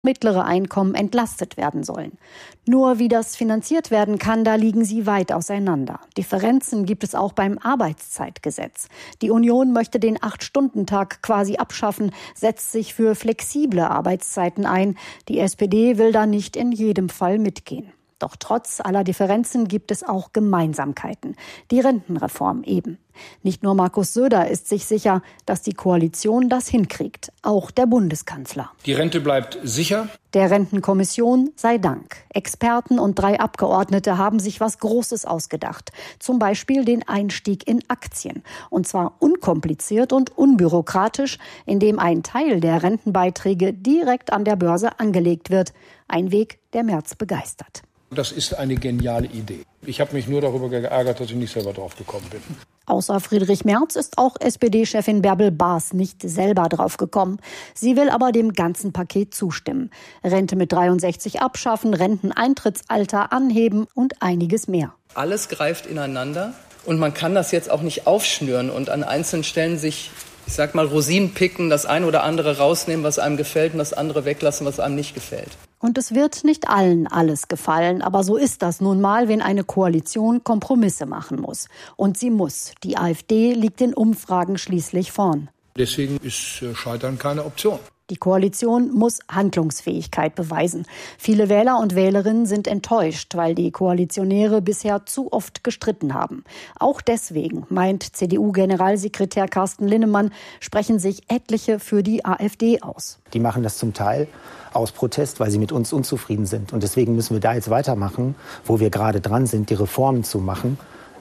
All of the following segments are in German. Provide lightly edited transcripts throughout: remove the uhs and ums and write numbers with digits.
mittlere Einkommen entlastet werden sollen. Nur wie das finanziert werden kann, da liegen sie weit auseinander. Differenzen gibt es auch beim Arbeitszeitgesetz. Die Union möchte den 8-Stunden-Tag quasi abschaffen, setzt sich für flexible Arbeitszeiten ein. Die SPD will da nicht in jedem Fall mitgehen. Doch trotz aller Differenzen gibt es auch Gemeinsamkeiten. Die Rentenreform eben. Nicht nur Markus Söder ist sich sicher, dass die Koalition das hinkriegt. Auch der Bundeskanzler. Die Rente bleibt sicher. Der Rentenkommission sei Dank. Experten und 3 Abgeordnete haben sich was Großes ausgedacht. Zum Beispiel den Einstieg in Aktien. Und zwar unkompliziert und unbürokratisch, indem ein Teil der Rentenbeiträge direkt an der Börse angelegt wird. Ein Weg, der Merz begeistert. Das ist eine geniale Idee. Ich habe mich nur darüber geärgert, dass ich nicht selber drauf gekommen bin. Außer Friedrich Merz ist auch SPD-Chefin Bärbel Baas nicht selber drauf gekommen. Sie will aber dem ganzen Paket zustimmen. Rente mit 63 abschaffen, Renteneintrittsalter anheben und einiges mehr. Alles greift ineinander und man kann das jetzt auch nicht aufschnüren und an einzelnen Stellen sich, ich sag mal, Rosinen picken, das eine oder andere rausnehmen, was einem gefällt und das andere weglassen, was einem nicht gefällt. Und es wird nicht allen alles gefallen, aber so ist das nun mal, wenn eine Koalition Kompromisse machen muss. Und sie muss. Die AfD liegt in Umfragen schließlich vorn. Deswegen ist Scheitern keine Option. Die Koalition muss Handlungsfähigkeit beweisen. Viele Wähler und Wählerinnen sind enttäuscht, weil die Koalitionäre bisher zu oft gestritten haben. Auch deswegen, meint CDU-Generalsekretär Carsten Linnemann, sprechen sich etliche für die AfD aus. Die machen das zum Teil aus Protest, weil sie mit uns unzufrieden sind. Und deswegen müssen wir da jetzt weitermachen, wo wir gerade dran sind, die Reformen zu machen,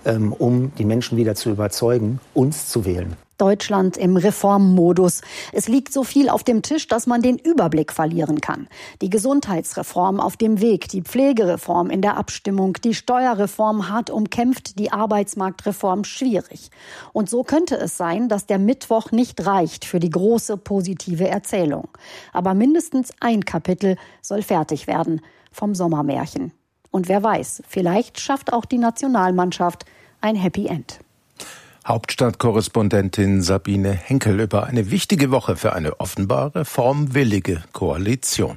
um die Menschen wieder zu überzeugen, uns zu wählen. Deutschland im Reformmodus. Es liegt so viel auf dem Tisch, dass man den Überblick verlieren kann. Die Gesundheitsreform auf dem Weg, die Pflegereform in der Abstimmung, die Steuerreform hart umkämpft, die Arbeitsmarktreform schwierig. Und so könnte es sein, dass der Mittwoch nicht reicht für die große positive Erzählung. Aber mindestens ein Kapitel soll fertig werden vom Sommermärchen. Und wer weiß, vielleicht schafft auch die Nationalmannschaft ein Happy End. Hauptstadtkorrespondentin Sabine Henkel über eine wichtige Woche für eine offenbar reformwillige Koalition.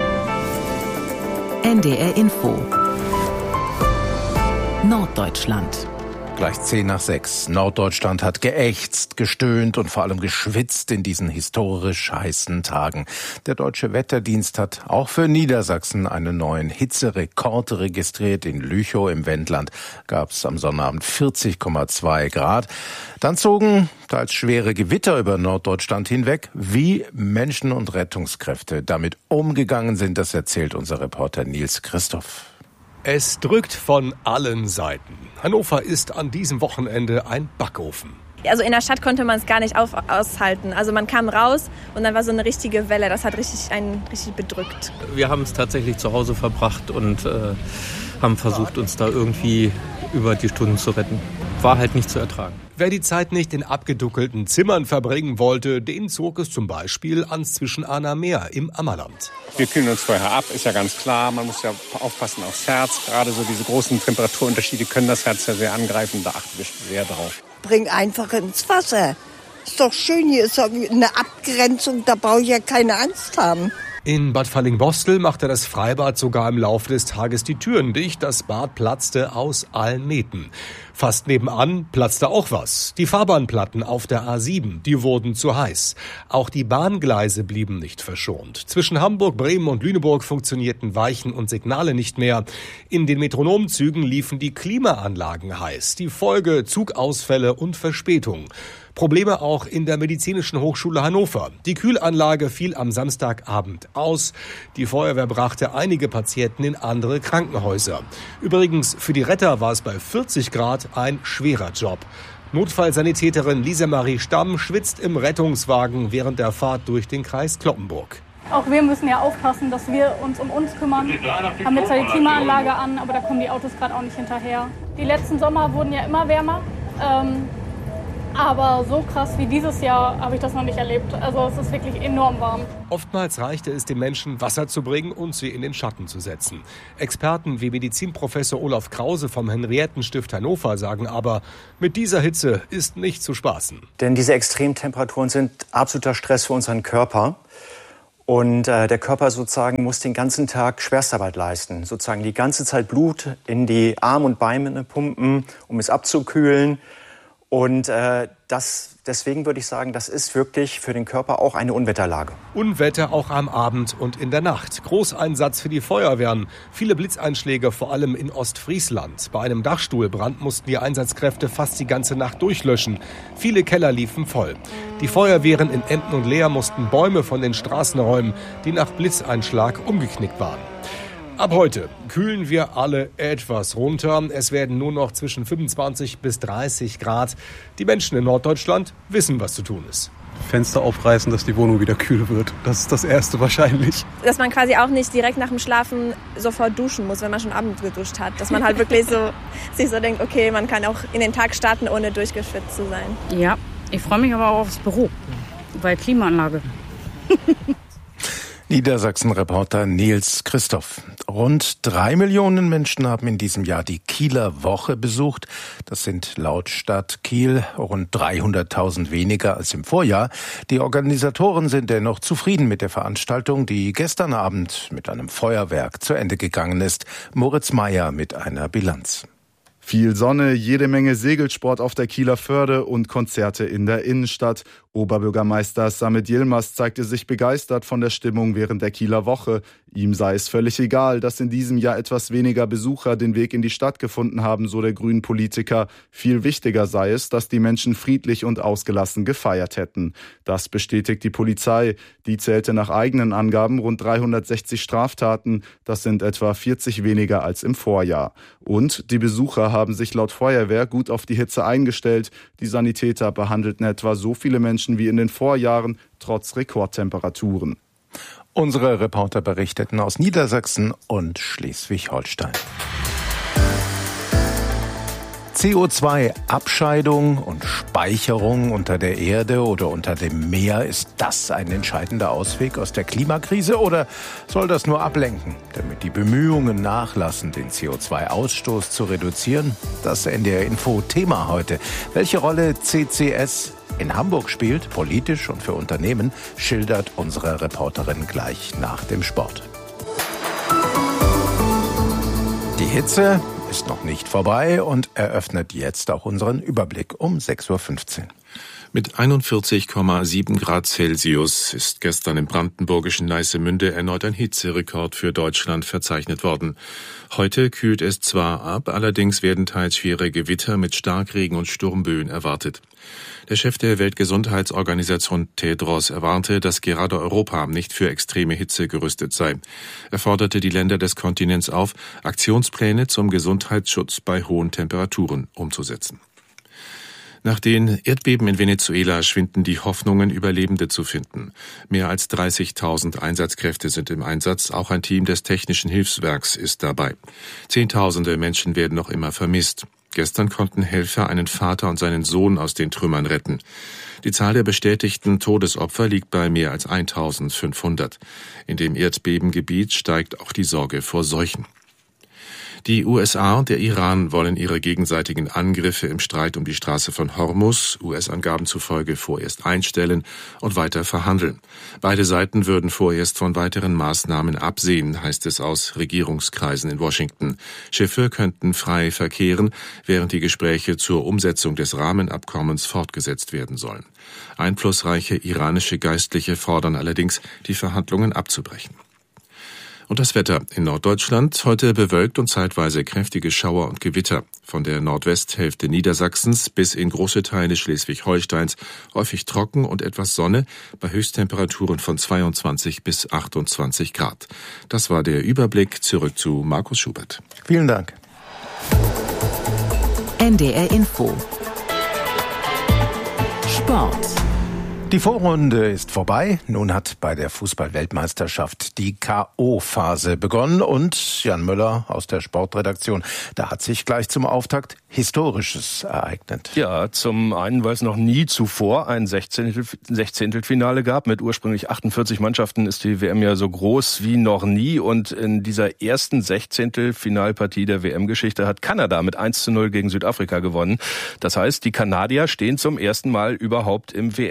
NDR Info Norddeutschland. Gleich 5:10. Norddeutschland hat geächzt, gestöhnt und vor allem geschwitzt in diesen historisch heißen Tagen. Der Deutsche Wetterdienst hat auch für Niedersachsen einen neuen Hitzerekord registriert. In Lüchow im Wendland gab es am Sonnabend 40,2 Grad. Dann zogen teils schwere Gewitter über Norddeutschland hinweg. Wie Menschen und Rettungskräfte damit umgegangen sind, das erzählt unser Reporter Nils Christoph. Es drückt von allen Seiten. Hannover ist an diesem Wochenende ein Backofen. Also in der Stadt konnte man es gar nicht aushalten. Also man kam raus und dann war so eine richtige Welle. Das hat einen richtig bedrückt. Wir haben es tatsächlich zu Hause verbracht und haben versucht, uns da irgendwie über die Stunden zu retten. War halt nicht zu ertragen. Wer die Zeit nicht in abgedunkelten Zimmern verbringen wollte, den zog es zum Beispiel ans Zwischenahner Meer im Ammerland. Wir kühlen uns vorher ab, ist ja ganz klar. Man muss ja aufpassen aufs Herz. Gerade so diese großen Temperaturunterschiede können das Herz ja sehr angreifen. Da achten wir sehr drauf. Bring einfach ins Wasser. Ist doch schön, hier ist doch eine Abgrenzung, da brauche ich ja keine Angst haben. In Bad Fallingbostel machte das Freibad sogar im Laufe des Tages die Türen dicht. Das Bad platzte aus allen Nähten. Fast nebenan platzte auch was. Die Fahrbahnplatten auf der A7, die wurden zu heiß. Auch die Bahngleise blieben nicht verschont. Zwischen Hamburg, Bremen und Lüneburg funktionierten Weichen und Signale nicht mehr. In den Metronomzügen liefen die Klimaanlagen heiß. Die Folge: Zugausfälle und Verspätung. Probleme auch in der Medizinischen Hochschule Hannover. Die Kühlanlage fiel am Samstagabend aus. Die Feuerwehr brachte einige Patienten in andere Krankenhäuser. Übrigens, für die Retter war es bei 40 Grad ein schwerer Job. Notfallsanitäterin Lisa-Marie Stamm schwitzt im Rettungswagen während der Fahrt durch den Kreis Cloppenburg. Auch wir müssen ja aufpassen, dass wir uns um uns kümmern. Haben jetzt zwar die Klimaanlage an, aber da kommen die Autos gerade auch nicht hinterher. Die letzten Sommer wurden ja immer wärmer. Aber so krass wie dieses Jahr habe ich das noch nicht erlebt. Also es ist wirklich enorm warm. Oftmals reichte es den Menschen, Wasser zu bringen und sie in den Schatten zu setzen. Experten wie Medizinprofessor Olaf Krause vom Henriettenstift Hannover sagen aber, mit dieser Hitze ist nicht zu spaßen. Denn diese Extremtemperaturen sind absoluter Stress für unseren Körper. Und der Körper sozusagen muss den ganzen Tag Schwerstarbeit leisten. Sozusagen die ganze Zeit Blut in die Arme und Beine pumpen, um es abzukühlen. Und deswegen würde ich sagen, das ist wirklich für den Körper auch eine Unwetterlage. Unwetter auch am Abend und in der Nacht. Großeinsatz für die Feuerwehren. Viele Blitzeinschläge, vor allem in Ostfriesland. Bei einem Dachstuhlbrand mussten die Einsatzkräfte fast die ganze Nacht durchlöschen. Viele Keller liefen voll. Die Feuerwehren in Emden und Leer mussten Bäume von den Straßen räumen, die nach Blitzeinschlag umgeknickt waren. Ab heute kühlen wir alle etwas runter. Es werden nur noch zwischen 25 bis 30 Grad. Die Menschen in Norddeutschland wissen, was zu tun ist. Fenster aufreißen, dass die Wohnung wieder kühl wird. Das ist das Erste wahrscheinlich. Dass man quasi auch nicht direkt nach dem Schlafen sofort duschen muss, wenn man schon abends geduscht hat. Dass man halt wirklich sich so denkt, okay, man kann auch in den Tag starten, ohne durchgeschwitzt zu sein. Ja, ich freue mich aber auch aufs Büro, weil Klimaanlage. Niedersachsen-Reporter Nils Christoph. Rund 3 Millionen Menschen haben in diesem Jahr die Kieler Woche besucht. Das sind laut Stadt Kiel rund 300.000 weniger als im Vorjahr. Die Organisatoren sind dennoch zufrieden mit der Veranstaltung, die gestern Abend mit einem Feuerwerk zu Ende gegangen ist. Moritz Meyer mit einer Bilanz. Viel Sonne, jede Menge Segelsport auf der Kieler Förde und Konzerte in der Innenstadt. Oberbürgermeister Samet Yilmaz zeigte sich begeistert von der Stimmung während der Kieler Woche. Ihm sei es völlig egal, dass in diesem Jahr etwas weniger Besucher den Weg in die Stadt gefunden haben, so der Grünen-Politiker. Viel wichtiger sei es, dass die Menschen friedlich und ausgelassen gefeiert hätten. Das bestätigt die Polizei. Die zählte nach eigenen Angaben rund 360 Straftaten. Das sind etwa 40 weniger als im Vorjahr. Und die Besucher haben sich laut Feuerwehr gut auf die Hitze eingestellt. Die Sanitäter behandelten etwa so viele Menschen wie in den Vorjahren, trotz Rekordtemperaturen. Unsere Reporter berichteten aus Niedersachsen und Schleswig-Holstein. CO2-Abscheidung und Speicherung unter der Erde oder unter dem Meer, ist das ein entscheidender Ausweg aus der Klimakrise oder soll das nur ablenken, damit die Bemühungen nachlassen, den CO2-Ausstoß zu reduzieren? Das NDR Info Thema heute. Welche Rolle CCS in Hamburg spielt, politisch und für Unternehmen, schildert unsere Reporterin gleich nach dem Sport. Die Hitze ist noch nicht vorbei und eröffnet jetzt auch unseren Überblick um 6.15 Uhr. Mit 41,7 Grad Celsius ist gestern im brandenburgischen Neissemünde erneut ein Hitzerekord für Deutschland verzeichnet worden. Heute kühlt es zwar ab, allerdings werden teils schwere Gewitter mit Starkregen und Sturmböen erwartet. Der Chef der Weltgesundheitsorganisation Tedros erwarnte, dass gerade Europa nicht für extreme Hitze gerüstet sei. Er forderte die Länder des Kontinents auf, Aktionspläne zum Gesundheitsschutz bei hohen Temperaturen umzusetzen. Nach den Erdbeben in Venezuela schwinden die Hoffnungen, Überlebende zu finden. Mehr als 30.000 Einsatzkräfte sind im Einsatz, auch ein Team des Technischen Hilfswerks ist dabei. Zehntausende Menschen werden noch immer vermisst. Gestern konnten Helfer einen Vater und seinen Sohn aus den Trümmern retten. Die Zahl der bestätigten Todesopfer liegt bei mehr als 1.500. In dem Erdbebengebiet steigt auch die Sorge vor Seuchen. Die USA und der Iran wollen ihre gegenseitigen Angriffe im Streit um die Straße von Hormuz, US-Angaben zufolge, vorerst einstellen und weiter verhandeln. Beide Seiten würden vorerst von weiteren Maßnahmen absehen, heißt es aus Regierungskreisen in Washington. Schiffe könnten frei verkehren, während die Gespräche zur Umsetzung des Rahmenabkommens fortgesetzt werden sollen. Einflussreiche iranische Geistliche fordern allerdings, die Verhandlungen abzubrechen. Und das Wetter in Norddeutschland, heute bewölkt und zeitweise kräftige Schauer und Gewitter. Von der Nordwesthälfte Niedersachsens bis in große Teile Schleswig-Holsteins häufig trocken und etwas Sonne bei Höchsttemperaturen von 22 bis 28 Grad. Das war der Überblick. Zurück zu Markus Schubert. Vielen Dank. NDR Info. Sport. Die Vorrunde ist vorbei. Nun hat bei der Fußball-Weltmeisterschaft die K.O.-Phase begonnen. Und Jan Müller aus der Sportredaktion, da hat sich gleich zum Auftakt Historisches ereignet. Ja, zum einen, weil es noch nie zuvor ein Sechzehntelfinale gab. Mit ursprünglich 48 Mannschaften ist die WM ja so groß wie noch nie. Und in dieser ersten Sechzehntelfinalpartie der WM-Geschichte hat Kanada mit 1:0 gegen Südafrika gewonnen. Das heißt, die Kanadier stehen zum ersten Mal überhaupt im WM-Achtelfinale.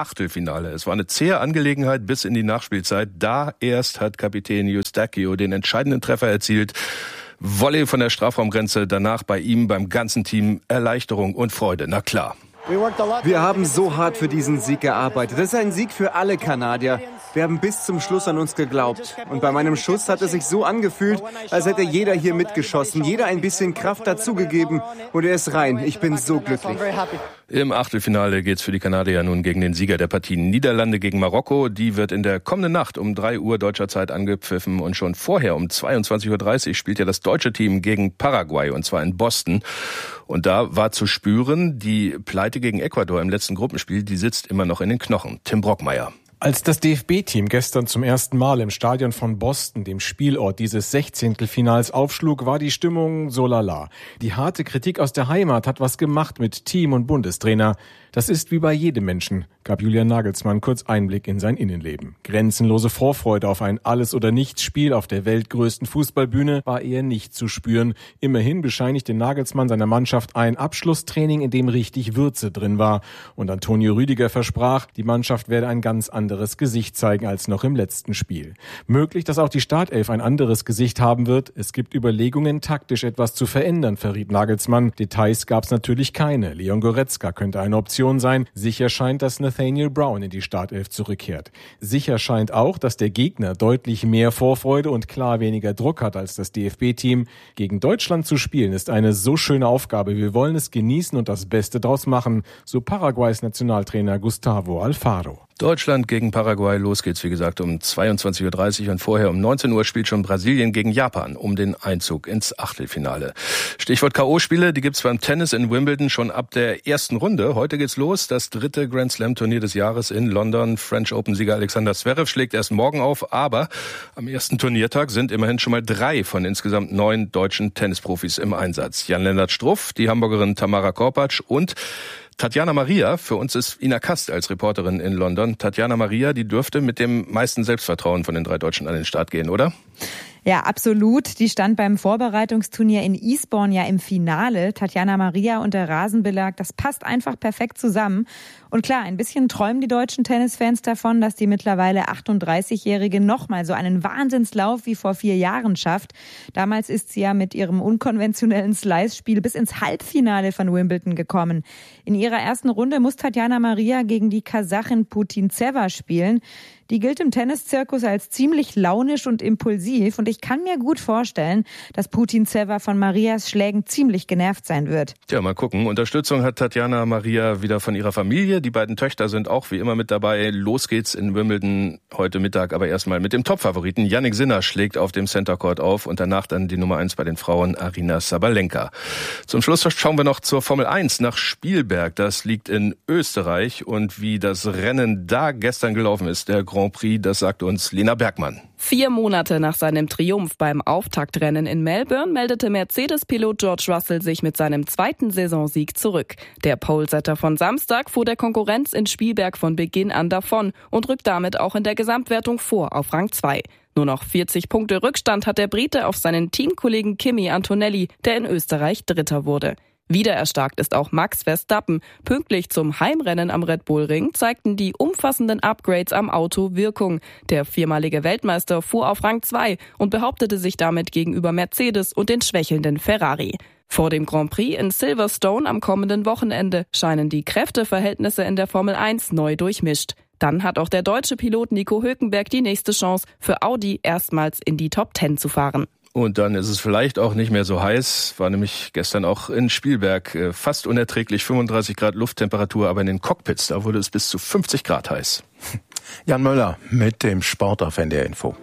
Achtelfinale. Es war eine zähe Angelegenheit bis in die Nachspielzeit. Da erst hat Kapitän Eustachio den entscheidenden Treffer erzielt. Volley von der Strafraumgrenze, danach bei ihm, beim ganzen Team Erleichterung und Freude. Na klar. Wir haben so hart für diesen Sieg gearbeitet. Das ist ein Sieg für alle Kanadier. Wir haben bis zum Schluss an uns geglaubt. Und bei meinem Schuss hat es sich so angefühlt, als hätte jeder hier mitgeschossen, jeder ein bisschen Kraft dazugegeben. Und er ist rein. Ich bin so glücklich. Im Achtelfinale geht's für die Kanadier nun gegen den Sieger der Partie Niederlande gegen Marokko. Die wird in der kommenden Nacht um 3 Uhr deutscher Zeit angepfiffen. Und schon vorher um 22.30 Uhr spielt ja das deutsche Team gegen Paraguay, und zwar in Boston. Und da war zu spüren, die Pleite gegen Ecuador im letzten Gruppenspiel, die sitzt immer noch in den Knochen. Tim Brockmeier. Als das DFB-Team gestern zum ersten Mal im Stadion von Boston, dem Spielort dieses 16. Finals, aufschlug, war die Stimmung so lala. Die harte Kritik aus der Heimat hat was gemacht mit Team und Bundestrainer. Das ist wie bei jedem Menschen, gab Julian Nagelsmann kurz Einblick in sein Innenleben. Grenzenlose Vorfreude auf ein Alles-oder-Nichts-Spiel auf der weltgrößten Fußballbühne war eher nicht zu spüren. Immerhin bescheinigte Nagelsmann seiner Mannschaft ein Abschlusstraining, in dem richtig Würze drin war. Und Antonio Rüdiger versprach, die Mannschaft werde ein ganz anderes Gesicht zeigen als noch im letzten Spiel. Möglich, dass auch die Startelf ein anderes Gesicht haben wird. Es gibt Überlegungen, taktisch etwas zu verändern, verriet Nagelsmann. Details gab es natürlich keine. Leon Goretzka könnte eine Option sein. Sicher scheint, dass Nathaniel Brown in die Startelf zurückkehrt. Sicher scheint auch, dass der Gegner deutlich mehr Vorfreude und klar weniger Druck hat als das DFB-Team. Gegen Deutschland zu spielen ist eine so schöne Aufgabe. Wir wollen es genießen und das Beste draus machen, so Paraguays Nationaltrainer Gustavo Alfaro. Deutschland gegen Paraguay, los geht's wie gesagt um 22.30 Uhr und vorher um 19 Uhr spielt schon Brasilien gegen Japan um den Einzug ins Achtelfinale. Stichwort K.O.-Spiele, die gibt's beim Tennis in Wimbledon schon ab der ersten Runde. Heute geht's los, das 3. Grand Slam Turnier des Jahres in London. French Open-Sieger Alexander Zverev schlägt erst morgen auf, aber am ersten Turniertag sind immerhin schon mal 3 von insgesamt 9 deutschen Tennisprofis im Einsatz. Jan-Lennart Struff, die Hamburgerin Tamara Korpatsch und Tatjana Maria, für uns ist Ina Kast als Reporterin in London. Tatjana Maria, die dürfte mit dem meisten Selbstvertrauen von den 3 Deutschen an den Start gehen, oder? Ja, absolut. Die stand beim Vorbereitungsturnier in Eastbourne ja im Finale. Tatjana Maria und der Rasenbelag, das passt einfach perfekt zusammen. Und klar, ein bisschen träumen die deutschen Tennisfans davon, dass die mittlerweile 38-Jährige nochmal so einen Wahnsinnslauf wie vor 4 Jahren schafft. Damals ist sie ja mit ihrem unkonventionellen Slice-Spiel bis ins Halbfinale von Wimbledon gekommen. In ihrer ersten Runde muss Tatjana Maria gegen die Kasachin Putintseva spielen. Die gilt im Tenniszirkus als ziemlich launisch und impulsiv und ich kann mir gut vorstellen, dass Putintseva von Marias Schlägen ziemlich genervt sein wird. Tja, mal gucken. Unterstützung hat Tatjana Maria wieder von ihrer Familie. Die beiden Töchter sind auch wie immer mit dabei. Los geht's in Wimbledon heute Mittag, aber erstmal mit dem Topfavoriten. Jannik Sinner schlägt auf dem Center Court auf und danach dann die Nummer 1 bei den Frauen, Aryna Sabalenka. Zum Schluss schauen wir noch zur Formel 1 nach Spielberg. Das liegt in Österreich und wie das Rennen da gestern gelaufen ist, der Grand Prix, das sagt uns Lena Bergmann. 4 Monate nach seinem Triumph beim Auftaktrennen in Melbourne meldete Mercedes-Pilot George Russell sich mit seinem 2. Saisonsieg zurück. Der Polesetter von Samstag fuhr der Konkurrenz in Spielberg von Beginn an davon und rückt damit auch in der Gesamtwertung vor auf Rang 2. Nur noch 40 Punkte Rückstand hat der Brite auf seinen Teamkollegen Kimi Antonelli, der in Österreich Dritter wurde. Wieder erstarkt ist auch Max Verstappen. Pünktlich zum Heimrennen am Red Bull Ring zeigten die umfassenden Upgrades am Auto Wirkung. Der 4-malige Weltmeister fuhr auf Rang 2 und behauptete sich damit gegenüber Mercedes und den schwächelnden Ferrari. Vor dem Grand Prix in Silverstone am kommenden Wochenende scheinen die Kräfteverhältnisse in der Formel 1 neu durchmischt. Dann hat auch der deutsche Pilot Nico Hülkenberg die nächste Chance, für Audi erstmals in die Top 10 zu fahren. Und dann ist es vielleicht auch nicht mehr so heiß. War nämlich gestern auch in Spielberg fast unerträglich, 35 Grad Lufttemperatur, aber in den Cockpits, da wurde es bis zu 50 Grad heiß. Jan Möller mit dem Sport auf NDR Info.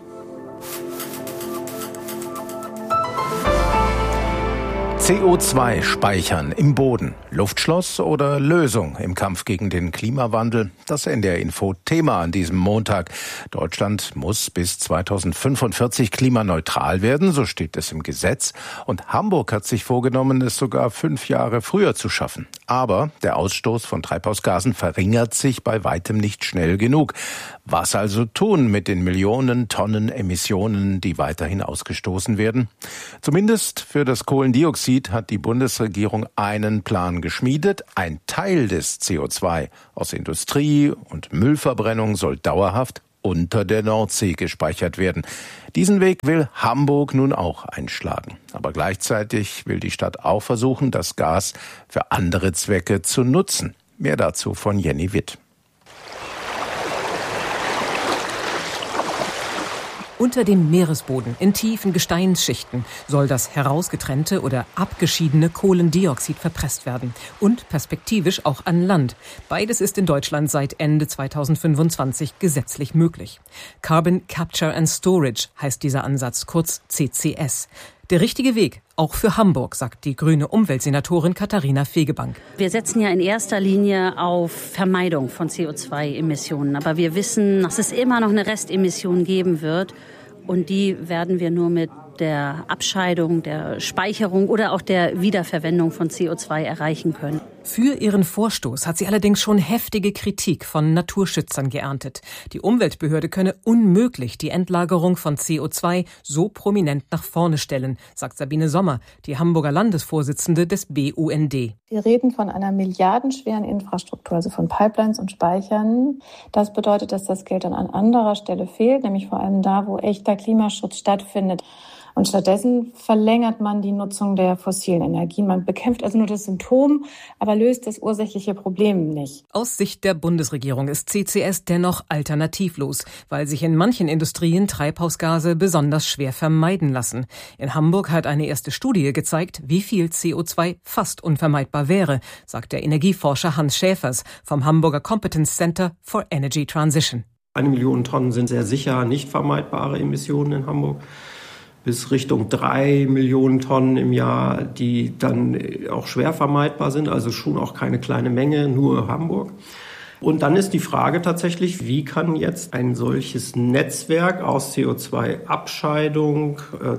CO2 speichern im Boden. Luftschloss oder Lösung im Kampf gegen den Klimawandel? Das NDR Info Thema an diesem Montag. Deutschland muss bis 2045 klimaneutral werden, so steht es im Gesetz. Und Hamburg hat sich vorgenommen, es sogar 5 Jahre früher zu schaffen. Aber der Ausstoß von Treibhausgasen verringert sich bei weitem nicht schnell genug. Was also tun mit den Millionen Tonnen Emissionen, die weiterhin ausgestoßen werden? Zumindest für das Kohlendioxid Kohlendioxid hat die Bundesregierung einen Plan geschmiedet. Ein Teil des CO2 aus Industrie und Müllverbrennung soll dauerhaft unter der Nordsee gespeichert werden. Diesen Weg will Hamburg nun auch einschlagen. Aber gleichzeitig will die Stadt auch versuchen, das Gas für andere Zwecke zu nutzen. Mehr dazu von Jenny Witt. Unter dem Meeresboden, in tiefen Gesteinsschichten, soll das herausgetrennte oder abgeschiedene Kohlendioxid verpresst werden. Und perspektivisch auch an Land. Beides ist in Deutschland seit Ende 2025 gesetzlich möglich. Carbon Capture and Storage heißt dieser Ansatz, kurz CCS. Der richtige Weg, auch für Hamburg, sagt die grüne Umweltsenatorin Katharina Fegebank. Wir setzen ja in erster Linie auf Vermeidung von CO2-Emissionen. Aber wir wissen, dass es immer noch eine Restemission geben wird. Und die werden wir nur mit der Abscheidung, der Speicherung oder auch der Wiederverwendung von CO2 erreichen können. Für ihren Vorstoß hat sie allerdings schon heftige Kritik von Naturschützern geerntet. Die Umweltbehörde könne unmöglich die Endlagerung von CO2 so prominent nach vorne stellen, sagt Sabine Sommer, die Hamburger Landesvorsitzende des BUND. Wir reden von einer milliardenschweren Infrastruktur, also von Pipelines und Speichern. Das bedeutet, dass das Geld dann an anderer Stelle fehlt, nämlich vor allem da, wo echter Klimaschutz stattfindet. Und stattdessen verlängert man die Nutzung der fossilen Energien. Man bekämpft also nur das Symptom, aber löst das ursächliche Problem nicht. Aus Sicht der Bundesregierung ist CCS dennoch alternativlos, weil sich in manchen Industrien Treibhausgase besonders schwer vermeiden lassen. In Hamburg hat eine erste Studie gezeigt, wie viel CO2 fast unvermeidbar wäre, sagt der Energieforscher Hans Schäfers vom Hamburger Competence Center for Energy Transition. 1 Million Tonnen sind sehr sicher nicht vermeidbare Emissionen in Hamburg. Bis Richtung 3 Millionen Tonnen im Jahr, die dann auch schwer vermeidbar sind, also schon auch keine kleine Menge, nur Hamburg. Und dann ist die Frage tatsächlich, wie kann jetzt ein solches Netzwerk aus CO2-Abscheidung,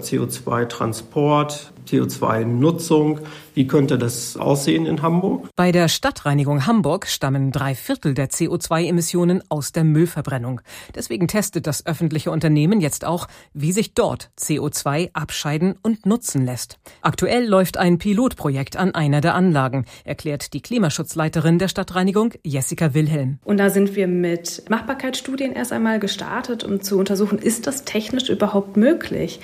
CO2-Transport, CO2-Nutzung, wie könnte das aussehen in Hamburg? Bei der Stadtreinigung Hamburg stammen 3/4 der CO2-Emissionen aus der Müllverbrennung. Deswegen testet das öffentliche Unternehmen jetzt auch, wie sich dort CO2 abscheiden und nutzen lässt. Aktuell läuft ein Pilotprojekt an einer der Anlagen, erklärt die Klimaschutzleiterin der Stadtreinigung, Jessica Wilhelm. Und da sind wir mit Machbarkeitsstudien erst einmal gestartet, um zu untersuchen, ist das technisch überhaupt möglich,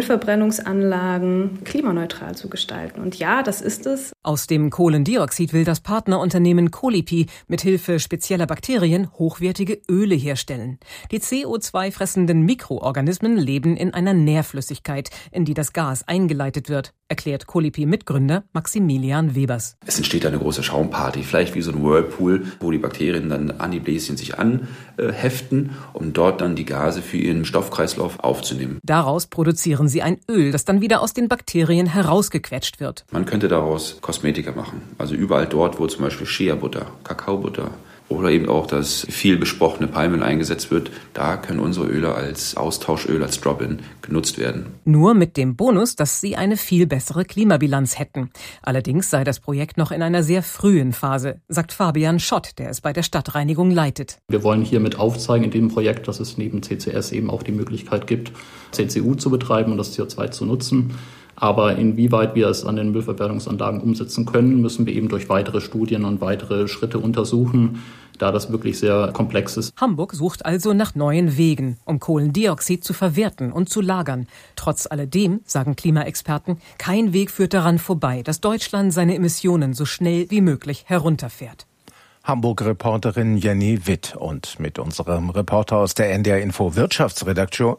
Müllverbrennungsanlagen klimaneutral zu gestalten. Und ja, das ist es. Aus dem Kohlendioxid will das Partnerunternehmen Colipy mithilfe spezieller Bakterien hochwertige Öle herstellen. Die CO2-fressenden Mikroorganismen leben in einer Nährflüssigkeit, in die das Gas eingeleitet wird, erklärt Colipy-Mitgründer Maximilian Webers. Es entsteht eine große Schaumparty, vielleicht wie so ein Whirlpool, wo die Bakterien dann an die Bläschen sich anheften, um dort dann die Gase für ihren Stoffkreislauf aufzunehmen. Daraus produzieren sie ein Öl, das dann wieder aus den Bakterien herausgequetscht wird. Man könnte daraus Kosmetika machen. Also überall dort, wo zum Beispiel Shea-Butter, Kakaobutter oder eben auch das viel besprochene Palmöl eingesetzt wird, da können unsere Öle als Austauschöl, als Drop-in genutzt werden. Nur mit dem Bonus, dass sie eine viel bessere Klimabilanz hätten. Allerdings sei das Projekt noch in einer sehr frühen Phase, sagt Fabian Schott, der es bei der Stadtreinigung leitet. Wir wollen hiermit aufzeigen in dem Projekt, dass es neben CCS eben auch die Möglichkeit gibt, CCU zu betreiben und das CO2 zu nutzen. Aber inwieweit wir es an den Müllverbrennungsanlagen umsetzen können, müssen wir eben durch weitere Studien und weitere Schritte untersuchen, da das wirklich sehr komplex ist. Hamburg sucht also nach neuen Wegen, um Kohlendioxid zu verwerten und zu lagern. Trotz alledem, sagen Klimaexperten, kein Weg führt daran vorbei, dass Deutschland seine Emissionen so schnell wie möglich herunterfährt. Hamburg-Reporterin Jenny Witt. Und mit unserem Reporter aus der NDR Info Wirtschaftsredaktion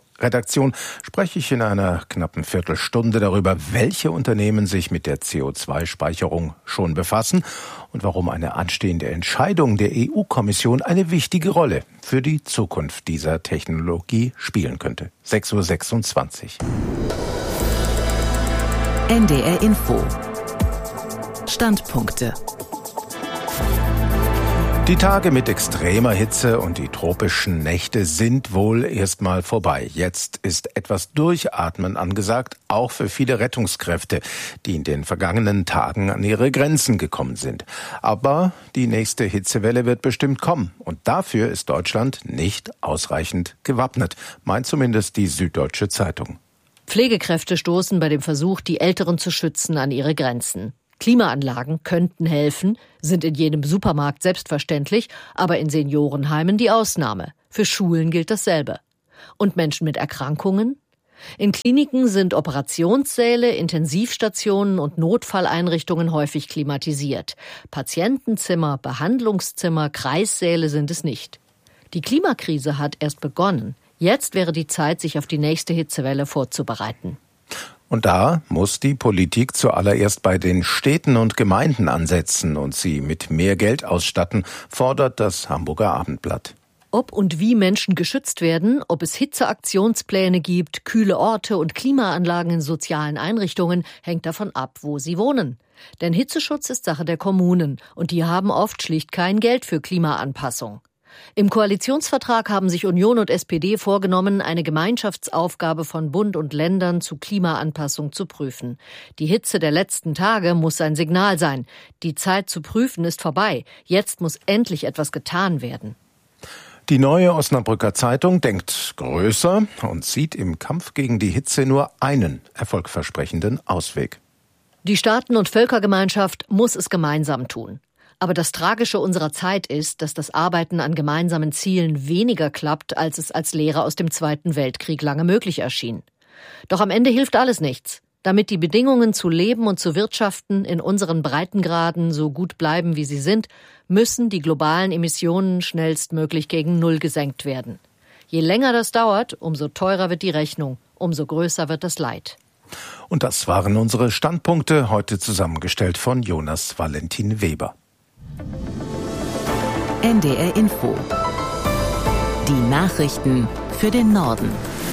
spreche ich in einer knappen Viertelstunde darüber, welche Unternehmen sich mit der CO2-Speicherung schon befassen und warum eine anstehende Entscheidung der EU-Kommission eine wichtige Rolle für die Zukunft dieser Technologie spielen könnte. 6:26 Uhr. NDR Info. Standpunkte. Die Tage mit extremer Hitze und die tropischen Nächte sind wohl erstmal vorbei. Jetzt ist etwas Durchatmen angesagt, auch für viele Rettungskräfte, die in den vergangenen Tagen an ihre Grenzen gekommen sind. Aber die nächste Hitzewelle wird bestimmt kommen und dafür ist Deutschland nicht ausreichend gewappnet, meint zumindest die Süddeutsche Zeitung. Pflegekräfte stoßen bei dem Versuch, die Älteren zu schützen, an ihre Grenzen. Klimaanlagen könnten helfen, sind in jedem Supermarkt selbstverständlich, aber in Seniorenheimen die Ausnahme. Für Schulen gilt dasselbe. Und Menschen mit Erkrankungen? In Kliniken sind Operationssäle, Intensivstationen und Notfalleinrichtungen häufig klimatisiert. Patientenzimmer, Behandlungszimmer, Kreissäle sind es nicht. Die Klimakrise hat erst begonnen. Jetzt wäre die Zeit, sich auf die nächste Hitzewelle vorzubereiten. Und da muss die Politik zuallererst bei den Städten und Gemeinden ansetzen und sie mit mehr Geld ausstatten, fordert das Hamburger Abendblatt. Ob und wie Menschen geschützt werden, ob es Hitzeaktionspläne gibt, kühle Orte und Klimaanlagen in sozialen Einrichtungen, hängt davon ab, wo sie wohnen. Denn Hitzeschutz ist Sache der Kommunen und die haben oft schlicht kein Geld für Klimaanpassung. Im Koalitionsvertrag haben sich Union und SPD vorgenommen, eine Gemeinschaftsaufgabe von Bund und Ländern zu Klimaanpassung zu prüfen. Die Hitze der letzten Tage muss ein Signal sein. Die Zeit zu prüfen ist vorbei. Jetzt muss endlich etwas getan werden. Die Neue Osnabrücker Zeitung denkt größer und sieht im Kampf gegen die Hitze nur einen erfolgversprechenden Ausweg. Die Staaten- und Völkergemeinschaft muss es gemeinsam tun. Aber das Tragische unserer Zeit ist, dass das Arbeiten an gemeinsamen Zielen weniger klappt, als es als Lehre aus dem Zweiten Weltkrieg lange möglich erschien. Doch am Ende hilft alles nichts. Damit die Bedingungen zu leben und zu wirtschaften in unseren Breitengraden so gut bleiben, wie sie sind, müssen die globalen Emissionen schnellstmöglich gegen Null gesenkt werden. Je länger das dauert, umso teurer wird die Rechnung, umso größer wird das Leid. Und das waren unsere Standpunkte, heute zusammengestellt von Jonas Valentin Weber. NDR Info. Die Nachrichten für den Norden.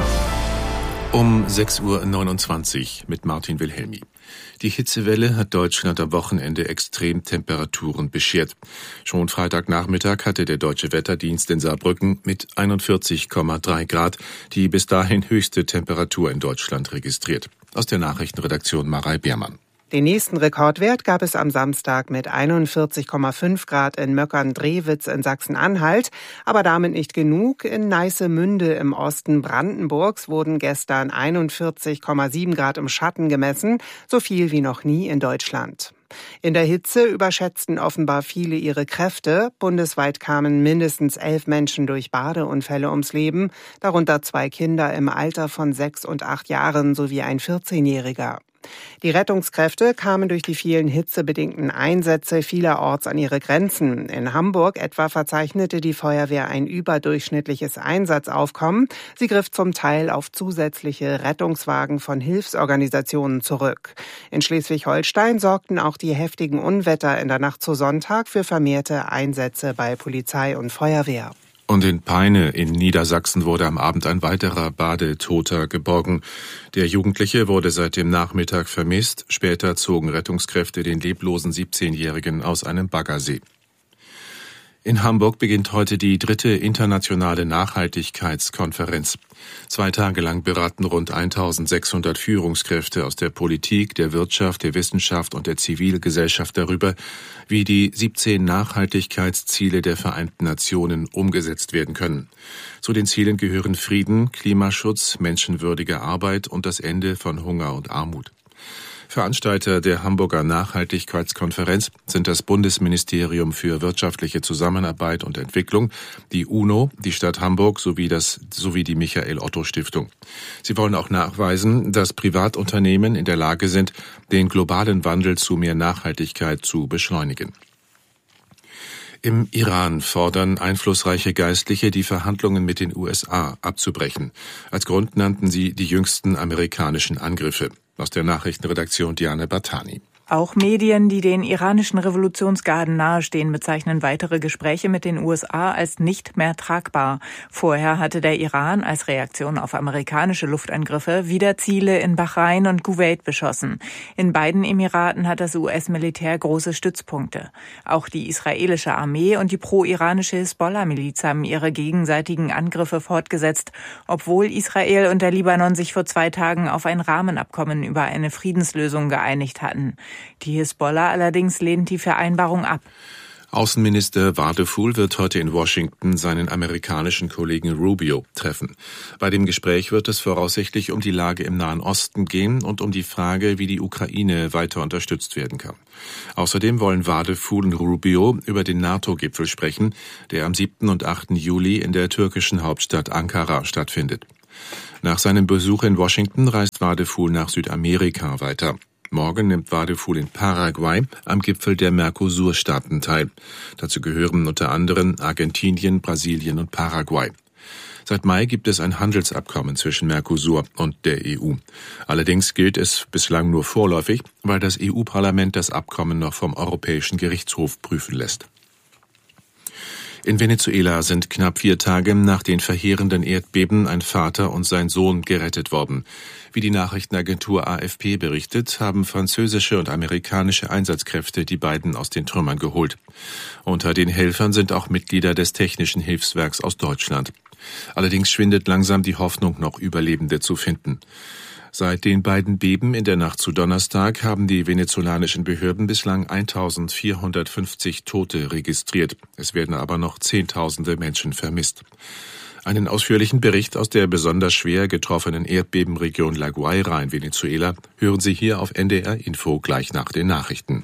Um 6.29 Uhr mit Martin Wilhelmi. Die Hitzewelle hat Deutschland am Wochenende Extremtemperaturen beschert. Schon Freitagnachmittag hatte der Deutsche Wetterdienst in Saarbrücken mit 41,3 Grad die bis dahin höchste Temperatur in Deutschland registriert. Aus der Nachrichtenredaktion Marei Beermann. Den nächsten Rekordwert gab es am Samstag mit 41,5 Grad in Möckern-Drewitz in Sachsen-Anhalt. Aber damit nicht genug. In Neissemünde im Osten Brandenburgs wurden gestern 41,7 Grad im Schatten gemessen, so viel wie noch nie in Deutschland. In der Hitze überschätzten offenbar viele ihre Kräfte. Bundesweit kamen mindestens 11 Menschen durch Badeunfälle ums Leben, darunter 2 Kinder im Alter von 6 und 8 Jahren sowie ein 14-Jähriger. Die Rettungskräfte kamen durch die vielen hitzebedingten Einsätze vielerorts an ihre Grenzen. In Hamburg etwa verzeichnete die Feuerwehr ein überdurchschnittliches Einsatzaufkommen. Sie griff zum Teil auf zusätzliche Rettungswagen von Hilfsorganisationen zurück. In Schleswig-Holstein sorgten auch die heftigen Unwetter in der Nacht zu Sonntag für vermehrte Einsätze bei Polizei und Feuerwehr. Und in Peine in Niedersachsen wurde am Abend ein weiterer Badetoter geborgen. Der Jugendliche wurde seit dem Nachmittag vermisst. Später zogen Rettungskräfte den leblosen 17-Jährigen aus einem Baggersee. In Hamburg beginnt heute die 3. internationale Nachhaltigkeitskonferenz. 2 Tage lang beraten rund 1600 Führungskräfte aus der Politik, der Wirtschaft, der Wissenschaft und der Zivilgesellschaft darüber, wie die 17 Nachhaltigkeitsziele der Vereinten Nationen umgesetzt werden können. Zu den Zielen gehören Frieden, Klimaschutz, menschenwürdige Arbeit und das Ende von Hunger und Armut. Veranstalter der Hamburger Nachhaltigkeitskonferenz sind das Bundesministerium für wirtschaftliche Zusammenarbeit und Entwicklung, die UNO, die Stadt Hamburg sowie die Michael-Otto-Stiftung. Sie wollen auch nachweisen, dass Privatunternehmen in der Lage sind, den globalen Wandel zu mehr Nachhaltigkeit zu beschleunigen. Im Iran fordern einflussreiche Geistliche, die Verhandlungen mit den USA abzubrechen. Als Grund nannten sie die jüngsten amerikanischen Angriffe. Aus der Nachrichtenredaktion Diane Bartani. Auch Medien, die den iranischen Revolutionsgarden nahestehen, bezeichnen weitere Gespräche mit den USA als nicht mehr tragbar. Vorher hatte der Iran als Reaktion auf amerikanische Luftangriffe wieder Ziele in Bahrain und Kuwait beschossen. In beiden Emiraten hat das US-Militär große Stützpunkte. Auch die israelische Armee und die pro-iranische Hisbollah-Miliz haben ihre gegenseitigen Angriffe fortgesetzt, obwohl Israel und der Libanon sich vor 2 Tagen auf ein Rahmenabkommen über eine Friedenslösung geeinigt hatten. Die Hisbollah allerdings lehnt die Vereinbarung ab. Außenminister Wadephul wird heute in Washington seinen amerikanischen Kollegen Rubio treffen. Bei dem Gespräch wird es voraussichtlich um die Lage im Nahen Osten gehen und um die Frage, wie die Ukraine weiter unterstützt werden kann. Außerdem wollen Wadephul und Rubio über den NATO-Gipfel sprechen, der am 7. und 8. Juli in der türkischen Hauptstadt Ankara stattfindet. Nach seinem Besuch in Washington reist Wadephul nach Südamerika weiter. Morgen nimmt Wadephul in Paraguay am Gipfel der Mercosur-Staaten teil. Dazu gehören unter anderem Argentinien, Brasilien und Paraguay. Seit Mai gibt es ein Handelsabkommen zwischen Mercosur und der EU. Allerdings gilt es bislang nur vorläufig, weil das EU-Parlament das Abkommen noch vom Europäischen Gerichtshof prüfen lässt. In Venezuela sind knapp 4 Tage nach den verheerenden Erdbeben ein Vater und sein Sohn gerettet worden. Wie die Nachrichtenagentur AFP berichtet, haben französische und amerikanische Einsatzkräfte die beiden aus den Trümmern geholt. Unter den Helfern sind auch Mitglieder des Technischen Hilfswerks aus Deutschland. Allerdings schwindet langsam die Hoffnung, noch Überlebende zu finden. Seit den beiden Beben in der Nacht zu Donnerstag haben die venezolanischen Behörden bislang 1450 Tote registriert. Es werden aber noch Zehntausende Menschen vermisst. Einen ausführlichen Bericht aus der besonders schwer getroffenen Erdbebenregion La Guaira in Venezuela hören Sie hier auf NDR Info gleich nach den Nachrichten.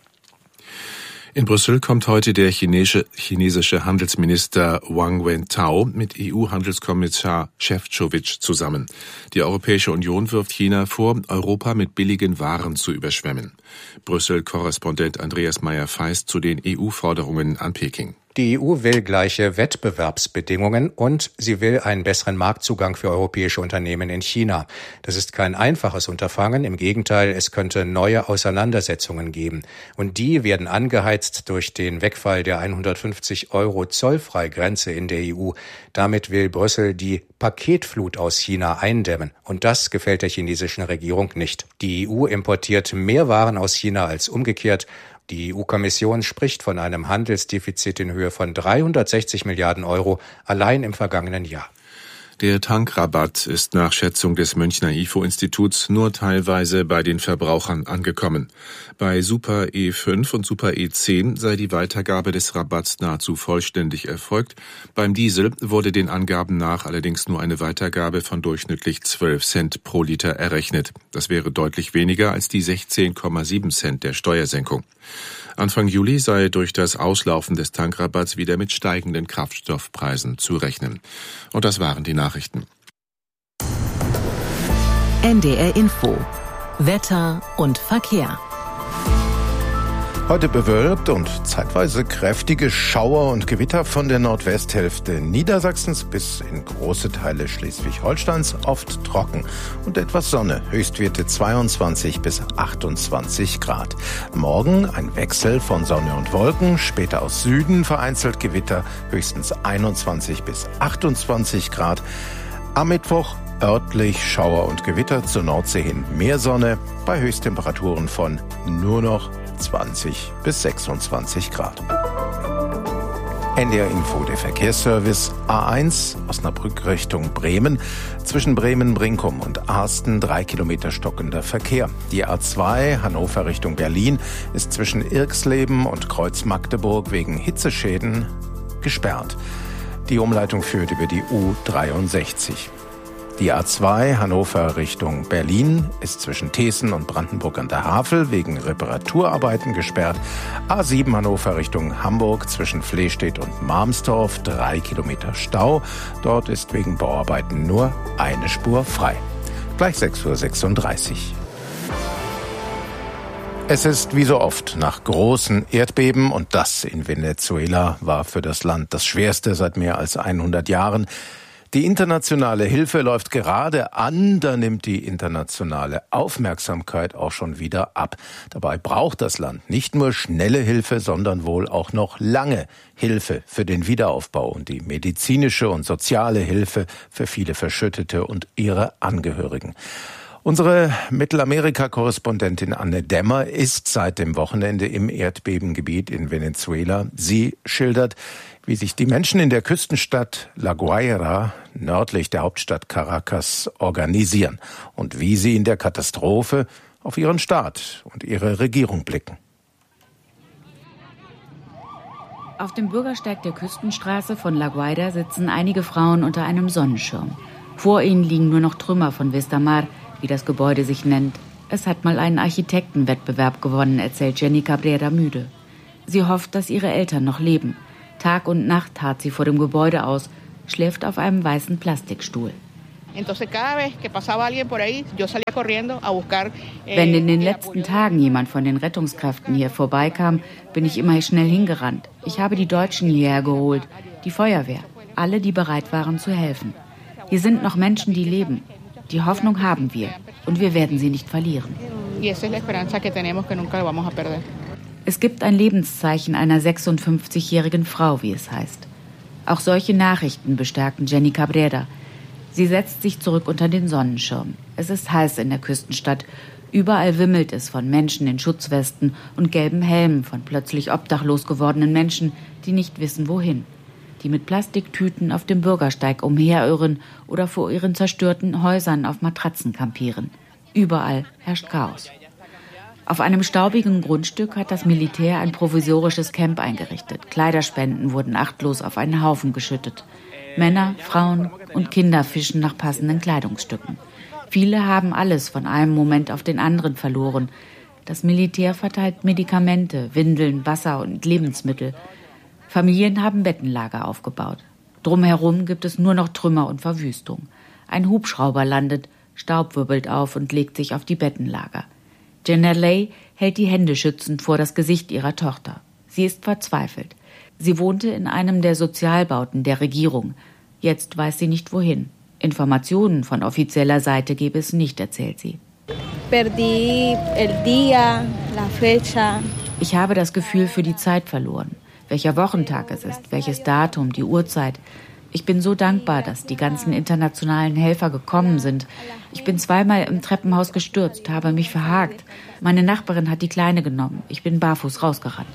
In Brüssel kommt heute der chinesische Handelsminister Wang Wentao mit EU-Handelskommissar Šefčovič zusammen. Die Europäische Union wirft China vor, Europa mit billigen Waren zu überschwemmen. Brüssel-Korrespondent Andreas Meyer-Feist zu den EU-Forderungen an Peking. Die EU will gleiche Wettbewerbsbedingungen und sie will einen besseren Marktzugang für europäische Unternehmen in China. Das ist kein einfaches Unterfangen. Im Gegenteil, es könnte neue Auseinandersetzungen geben. Und die werden angeheizt durch den Wegfall der 150 € Zollfreigrenze in der EU. Damit will Brüssel die Paketflut aus China eindämmen. Und das gefällt der chinesischen Regierung nicht. Die EU importiert mehr Waren aus China als umgekehrt. Die EU-Kommission spricht von einem Handelsdefizit in Höhe von 360 Milliarden € allein im vergangenen Jahr. Der Tankrabatt ist nach Schätzung des Münchner IFO-Instituts nur teilweise bei den Verbrauchern angekommen. Bei Super E5 und Super E10 sei die Weitergabe des Rabatts nahezu vollständig erfolgt. Beim Diesel wurde den Angaben nach allerdings nur eine Weitergabe von durchschnittlich 12 Cent pro Liter errechnet. Das wäre deutlich weniger als die 16,7 Cent der Steuersenkung. Anfang Juli sei durch das Auslaufen des Tankrabatts wieder mit steigenden Kraftstoffpreisen zu rechnen. Und das waren die Nachrichten. NDR Info. Wetter und Verkehr. Heute bewölkt und zeitweise kräftige Schauer und Gewitter von der Nordwesthälfte Niedersachsens bis in große Teile Schleswig-Holsteins, oft trocken und etwas Sonne, Höchstwerte 22 bis 28 Grad. Morgen ein Wechsel von Sonne und Wolken, später aus Süden vereinzelt Gewitter, höchstens 21 bis 28 Grad. Am Mittwoch örtlich Schauer und Gewitter, zur Nordsee hin mehr Sonne, bei Höchsttemperaturen von nur noch 20 bis 26 Grad. NDR Info, der Verkehrsservice. A1 Osnabrück Richtung Bremen. Zwischen Bremen-Brinkum und Arsten 3 Kilometer stockender Verkehr. Die A2 Hannover Richtung Berlin ist zwischen Irxleben und Kreuz Magdeburg wegen Hitzeschäden gesperrt. Die Umleitung führt über die U63. Die A2 Hannover Richtung Berlin ist zwischen Teeßen und Brandenburg an der Havel wegen Reparaturarbeiten gesperrt. A7 Hannover Richtung Hamburg zwischen Flehstedt und Marmstorf 3 Kilometer Stau. Dort ist wegen Bauarbeiten nur eine Spur frei. Gleich 6:36 Uhr. Es ist wie so oft nach großen Erdbeben, und das in Venezuela war für das Land das schwerste seit mehr als 100 Jahren. Die internationale Hilfe läuft gerade an, da nimmt die internationale Aufmerksamkeit auch schon wieder ab. Dabei braucht das Land nicht nur schnelle Hilfe, sondern wohl auch noch lange Hilfe für den Wiederaufbau und die medizinische und soziale Hilfe für viele Verschüttete und ihre Angehörigen. Unsere Mittelamerika-Korrespondentin Anne Dämmer ist seit dem Wochenende im Erdbebengebiet in Venezuela. Sie schildert, wie sich die Menschen in der Küstenstadt La Guaira, nördlich der Hauptstadt Caracas, organisieren und wie sie in der Katastrophe auf ihren Staat und ihre Regierung blicken. Auf dem Bürgersteig der Küstenstraße von La Guaira sitzen einige Frauen unter einem Sonnenschirm. Vor ihnen liegen nur noch Trümmer von Vistamar, wie das Gebäude sich nennt. Es hat mal einen Architektenwettbewerb gewonnen, erzählt Jenny Cabrera müde. Sie hofft, dass ihre Eltern noch leben. Tag und Nacht harrt sie vor dem Gebäude aus, schläft auf einem weißen Plastikstuhl. Wenn in den letzten Tagen jemand von den Rettungskräften hier vorbeikam, bin ich immer schnell hingerannt. Ich habe die Deutschen hierher geholt, die Feuerwehr, alle, die bereit waren zu helfen. Hier sind noch Menschen, die leben. Die Hoffnung haben wir und wir werden sie nicht verlieren. Es gibt ein Lebenszeichen einer 56-jährigen Frau, wie es heißt. Auch solche Nachrichten bestärken Jenny Cabrera. Sie setzt sich zurück unter den Sonnenschirm. Es ist heiß in der Küstenstadt. Überall wimmelt es von Menschen in Schutzwesten und gelben Helmen, von plötzlich obdachlos gewordenen Menschen, die nicht wissen, wohin. Die mit Plastiktüten auf dem Bürgersteig umherirren oder vor ihren zerstörten Häusern auf Matratzen kampieren. Überall herrscht Chaos. Auf einem staubigen Grundstück hat das Militär ein provisorisches Camp eingerichtet. Kleiderspenden wurden achtlos auf einen Haufen geschüttet. Männer, Frauen und Kinder fischen nach passenden Kleidungsstücken. Viele haben alles von einem Moment auf den anderen verloren. Das Militär verteilt Medikamente, Windeln, Wasser und Lebensmittel. Familien haben Bettenlager aufgebaut. Drumherum gibt es nur noch Trümmer und Verwüstung. Ein Hubschrauber landet, Staub wirbelt auf und legt sich auf die Bettenlager. Jenna Lay hält die Hände schützend vor das Gesicht ihrer Tochter. Sie ist verzweifelt. Sie wohnte in einem der Sozialbauten der Regierung. Jetzt weiß sie nicht wohin. Informationen von offizieller Seite gebe es nicht, erzählt sie. Ich habe das Gefühl für die Zeit verloren. Welcher Wochentag es ist, welches Datum, die Uhrzeit. Ich bin so dankbar, dass die ganzen internationalen Helfer gekommen sind. Ich bin zweimal im Treppenhaus gestürzt, habe mich verhakt. Meine Nachbarin hat die Kleine genommen. Ich bin barfuß rausgerannt.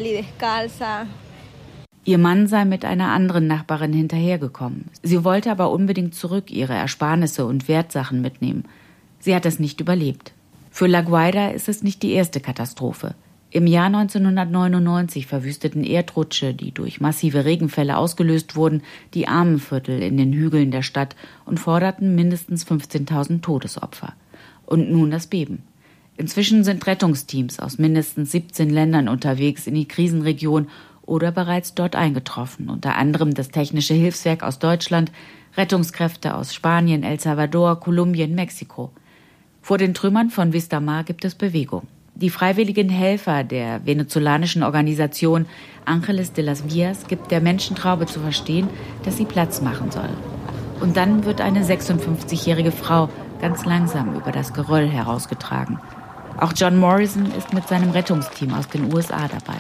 Ihr Mann sei mit einer anderen Nachbarin hinterhergekommen. Sie wollte aber unbedingt zurück ihre Ersparnisse und Wertsachen mitnehmen. Sie hat es nicht überlebt. Für La Guaira ist es nicht die erste Katastrophe. Im Jahr 1999 verwüsteten Erdrutsche, die durch massive Regenfälle ausgelöst wurden, die Armenviertel in den Hügeln der Stadt und forderten mindestens 15.000 Todesopfer. Und nun das Beben. Inzwischen sind Rettungsteams aus mindestens 17 Ländern unterwegs in die Krisenregion oder bereits dort eingetroffen, unter anderem das Technische Hilfswerk aus Deutschland, Rettungskräfte aus Spanien, El Salvador, Kolumbien, Mexiko. Vor den Trümmern von Vistamar gibt es Bewegung. Die freiwilligen Helfer der venezolanischen Organisation Ángeles de las Vías gibt der Menschentraube zu verstehen, dass sie Platz machen soll. Und dann wird eine 56-jährige Frau ganz langsam über das Geröll herausgetragen. Auch John Morrison ist mit seinem Rettungsteam aus den USA dabei.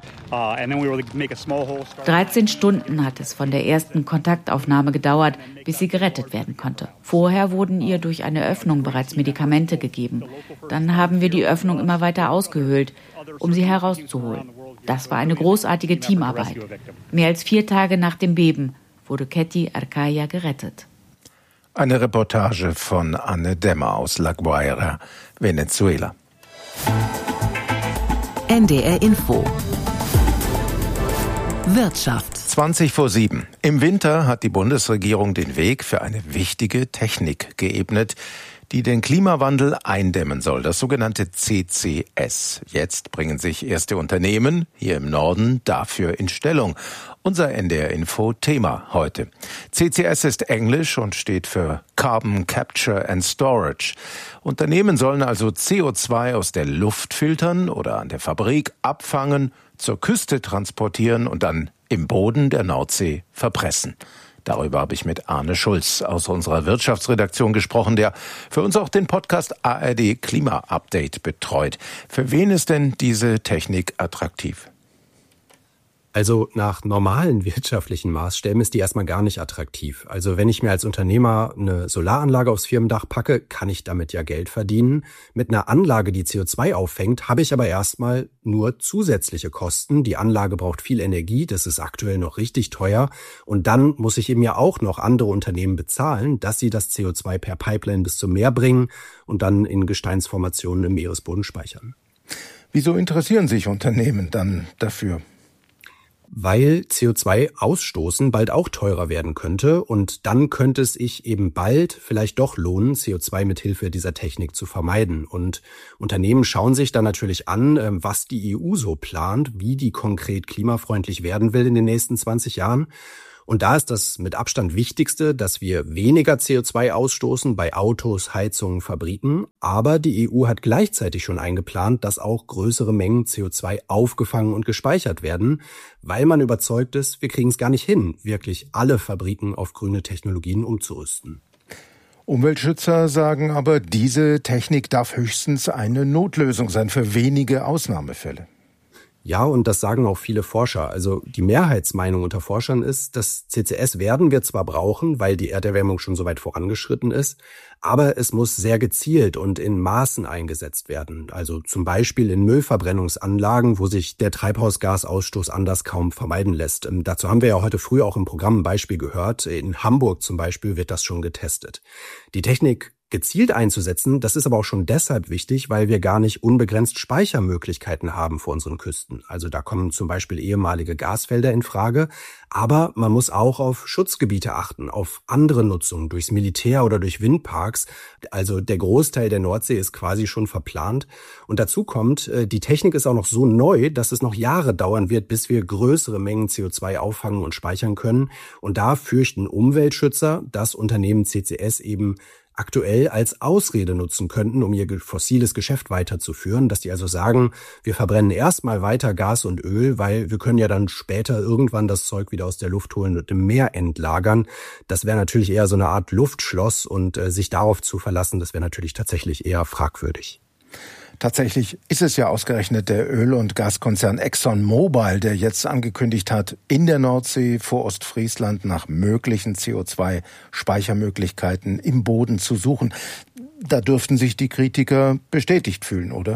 13 Stunden hat es von der ersten Kontaktaufnahme gedauert, bis sie gerettet werden konnte. Vorher wurden ihr durch eine Öffnung bereits Medikamente gegeben. Dann haben wir die Öffnung immer weiter ausgehöhlt, um sie herauszuholen. Das war eine großartige Teamarbeit. Mehr als 4 Tage nach dem Beben wurde Ketty Arcaya gerettet. Eine Reportage von Anne Dämmer aus La Guaira, Venezuela. NDR Info Wirtschaft. 6:20. Im Winter hat die Bundesregierung den Weg für eine wichtige Technik geebnet, die den Klimawandel eindämmen soll, das sogenannte CCS. Jetzt bringen sich erste Unternehmen hier im Norden dafür in Stellung. Unser NDR-Info-Thema heute. CCS ist Englisch und steht für Carbon Capture and Storage. Unternehmen sollen also CO2 aus der Luft filtern oder an der Fabrik abfangen, zur Küste transportieren und dann im Boden der Nordsee verpressen. Darüber habe ich mit Arne Schulz aus unserer Wirtschaftsredaktion gesprochen, der für uns auch den Podcast ARD Klima Update betreut. Für wen ist denn diese Technik attraktiv? Also nach normalen wirtschaftlichen Maßstäben ist die erstmal gar nicht attraktiv. Also wenn ich mir als Unternehmer eine Solaranlage aufs Firmendach packe, kann ich damit ja Geld verdienen. Mit einer Anlage, die CO2 auffängt, habe ich aber erstmal nur zusätzliche Kosten. Die Anlage braucht viel Energie, das ist aktuell noch richtig teuer. Und dann muss ich eben ja auch noch andere Unternehmen bezahlen, dass sie das CO2 per Pipeline bis zum Meer bringen und dann in Gesteinsformationen im Meeresboden speichern. Wieso interessieren sich Unternehmen dann dafür? weil CO2-Ausstoßen bald auch teurer werden könnte und dann könnte es sich eben bald vielleicht doch lohnen, CO2 mit Hilfe dieser Technik zu vermeiden. Und Unternehmen schauen sich dann natürlich an, was die EU so plant, wie die konkret klimafreundlich werden will in den nächsten 20 Jahren. Und da ist das mit Abstand Wichtigste, dass wir weniger CO2 ausstoßen bei Autos, Heizungen, Fabriken. Aber die EU hat gleichzeitig schon eingeplant, dass auch größere Mengen CO2 aufgefangen und gespeichert werden, weil man überzeugt ist, wir kriegen es gar nicht hin, wirklich alle Fabriken auf grüne Technologien umzurüsten. Umweltschützer sagen aber, diese Technik darf höchstens eine Notlösung sein für wenige Ausnahmefälle. Ja, und das sagen auch viele Forscher. Also die Mehrheitsmeinung unter Forschern ist, das CCS werden wir zwar brauchen, weil die Erderwärmung schon so weit vorangeschritten ist, aber es muss sehr gezielt und in Maßen eingesetzt werden. Also zum Beispiel in Müllverbrennungsanlagen, wo sich der Treibhausgasausstoß anders kaum vermeiden lässt. Dazu haben wir ja heute früh auch im Programm ein Beispiel gehört. In Hamburg zum Beispiel wird das schon getestet. Die Technik gezielt einzusetzen, das ist aber auch schon deshalb wichtig, weil wir gar nicht unbegrenzt Speichermöglichkeiten haben vor unseren Küsten. Also da kommen zum Beispiel ehemalige Gasfelder in Frage, aber man muss auch auf Schutzgebiete achten, auf andere Nutzungen durchs Militär oder durch Windparks. Also der Großteil der Nordsee ist quasi schon verplant. Und dazu kommt, die Technik ist auch noch so neu, dass es noch Jahre dauern wird, bis wir größere Mengen CO2 auffangen und speichern können. Und da fürchten Umweltschützer, dass Unternehmen CCS eben aktuell als Ausrede nutzen könnten, um ihr fossiles Geschäft weiterzuführen, dass die also sagen, wir verbrennen erstmal weiter Gas und Öl, weil wir können ja dann später irgendwann das Zeug wieder aus der Luft holen und im Meer entlagern. Das wäre natürlich eher so eine Art Luftschloss und sich darauf zu verlassen, das wäre natürlich tatsächlich eher fragwürdig. Tatsächlich ist es ja ausgerechnet der Öl- und Gaskonzern ExxonMobil, der jetzt angekündigt hat, in der Nordsee vor Ostfriesland nach möglichen CO2-Speichermöglichkeiten im Boden zu suchen. Da dürften sich die Kritiker bestätigt fühlen, oder?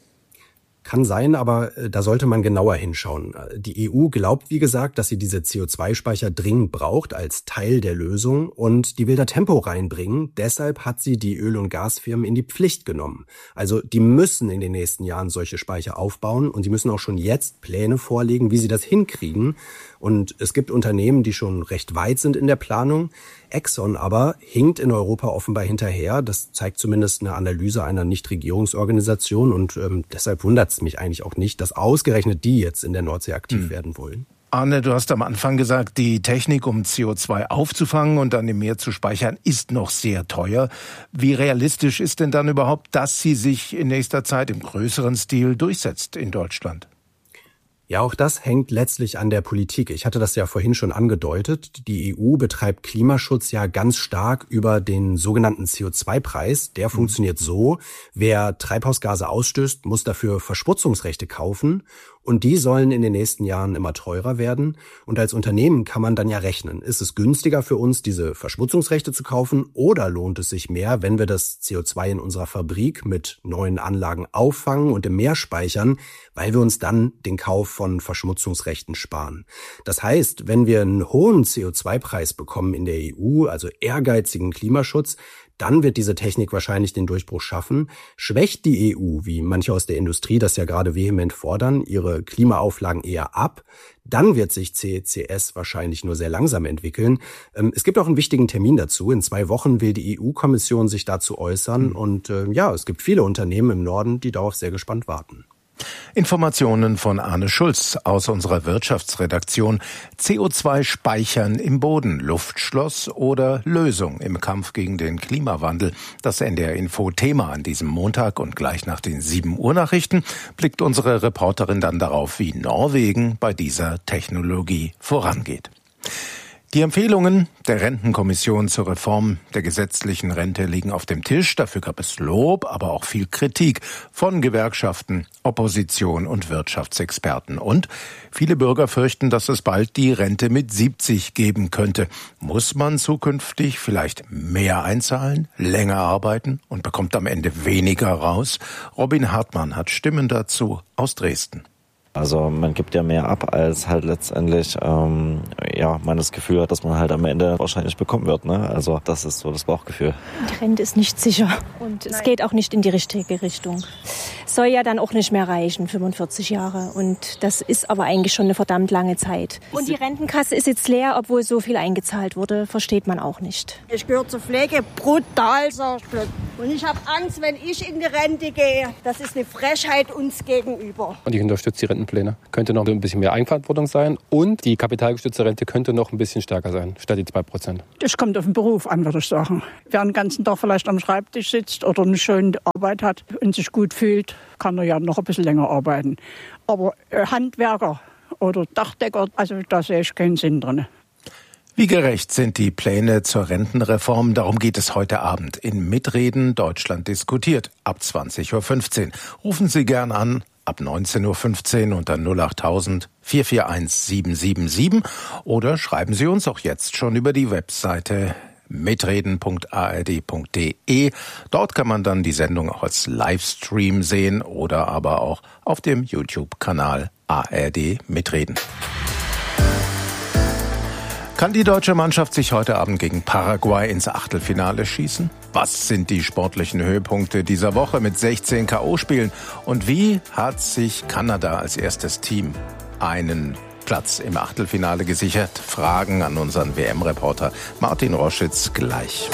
Kann sein, aber da sollte man genauer hinschauen. Die EU glaubt, wie gesagt, dass sie diese CO2-Speicher dringend braucht als Teil der Lösung und die will da Tempo reinbringen. Deshalb hat sie die Öl- und Gasfirmen in die Pflicht genommen. Also die müssen in den nächsten Jahren solche Speicher aufbauen und die müssen auch schon jetzt Pläne vorlegen, wie sie das hinkriegen. Und es gibt Unternehmen, die schon recht weit sind in der Planung. Exxon aber hinkt in Europa offenbar hinterher. Das zeigt zumindest eine Analyse einer Nichtregierungsorganisation. Und deshalb wundert es mich eigentlich auch nicht, dass ausgerechnet die jetzt in der Nordsee aktiv werden wollen. Arne, du hast am Anfang gesagt, die Technik, um CO2 aufzufangen und dann im Meer zu speichern, ist noch sehr teuer. Wie realistisch ist denn dann überhaupt, dass sie sich in nächster Zeit im größeren Stil durchsetzt in Deutschland? Ja, auch das hängt letztlich an der Politik. Ich hatte das ja vorhin schon angedeutet. Die EU betreibt Klimaschutz ja ganz stark über den sogenannten CO2-Preis. Der funktioniert so: Wer Treibhausgase ausstößt, muss dafür Verschmutzungsrechte kaufen. Und die sollen in den nächsten Jahren immer teurer werden. Und als Unternehmen kann man dann ja rechnen. Ist es günstiger für uns, diese Verschmutzungsrechte zu kaufen, oder lohnt es sich mehr, wenn wir das CO2 in unserer Fabrik mit neuen Anlagen auffangen und im Meer speichern, weil wir uns dann den Kauf von Verschmutzungsrechten sparen? Das heißt, wenn wir einen hohen CO2-Preis bekommen in der EU, also ehrgeizigen Klimaschutz, dann wird diese Technik wahrscheinlich den Durchbruch schaffen. Schwächt die EU, wie manche aus der Industrie das ja gerade vehement fordern, ihre Klimaauflagen eher ab, dann wird sich CCS wahrscheinlich nur sehr langsam entwickeln. Es gibt auch einen wichtigen Termin dazu. In 2 Wochen will die EU-Kommission sich dazu äußern. Und es gibt viele Unternehmen im Norden, die darauf sehr gespannt warten. Informationen von Arne Schulz aus unserer Wirtschaftsredaktion. CO2 speichern im Boden, Luftschloss oder Lösung im Kampf gegen den Klimawandel. Das NDR-Info-Thema an diesem Montag, und gleich nach den 7 Uhr Nachrichten blickt unsere Reporterin dann darauf, wie Norwegen bei dieser Technologie vorangeht. Die Empfehlungen der Rentenkommission zur Reform der gesetzlichen Rente liegen auf dem Tisch. Dafür gab es Lob, aber auch viel Kritik von Gewerkschaften, Opposition und Wirtschaftsexperten. Und viele Bürger fürchten, dass es bald die Rente mit 70 geben könnte. Muss man zukünftig vielleicht mehr einzahlen, länger arbeiten und bekommt am Ende weniger raus? Robin Hartmann hat Stimmen dazu aus Dresden. Also man gibt ja mehr ab, als halt letztendlich man das Gefühl hat, dass man halt am Ende wahrscheinlich bekommen wird. Ne? Also das ist so das Bauchgefühl. Die Rente ist nicht sicher und es geht auch nicht in die richtige Richtung. soll ja dann auch nicht mehr reichen, 45 Jahre. Und das ist aber eigentlich schon eine verdammt lange Zeit. Und die Rentenkasse ist jetzt leer, obwohl so viel eingezahlt wurde, versteht man auch nicht. Ich gehöre zur Pflege, brutal, sag ich. Und ich habe Angst, wenn ich in die Rente gehe. Das ist eine Frechheit uns gegenüber. Und ich unterstütze die Rentenpläne. Könnte noch ein bisschen mehr Eigenverantwortung sein und die kapitalgestützte Rente könnte noch ein bisschen stärker sein, statt die 2%. Das kommt auf den Beruf an, würde ich sagen. Wer den ganzen Tag vielleicht am Schreibtisch sitzt oder eine schöne Arbeit hat und sich gut fühlt, kann er ja noch ein bisschen länger arbeiten. Aber Handwerker oder Dachdecker, also da sehe ich keinen Sinn drin. Wie gerecht sind die Pläne zur Rentenreform? Darum geht es heute Abend in Mitreden Deutschland diskutiert ab 20.15 Uhr. Rufen Sie gern an ab 19.15 Uhr unter 08000 441 777 oder schreiben Sie uns auch jetzt schon über die Webseite mitreden.ard.de. Dort kann man dann die Sendung auch als Livestream sehen oder aber auch auf dem YouTube-Kanal ARD Mitreden. Kann die deutsche Mannschaft sich heute Abend gegen Paraguay ins Achtelfinale schießen? Was sind die sportlichen Höhepunkte dieser Woche mit 16 K.O.-Spielen? Und wie hat sich Kanada als erstes Team einen Platz im Achtelfinale gesichert? Fragen an unseren WM-Reporter Martin Roschitz gleich.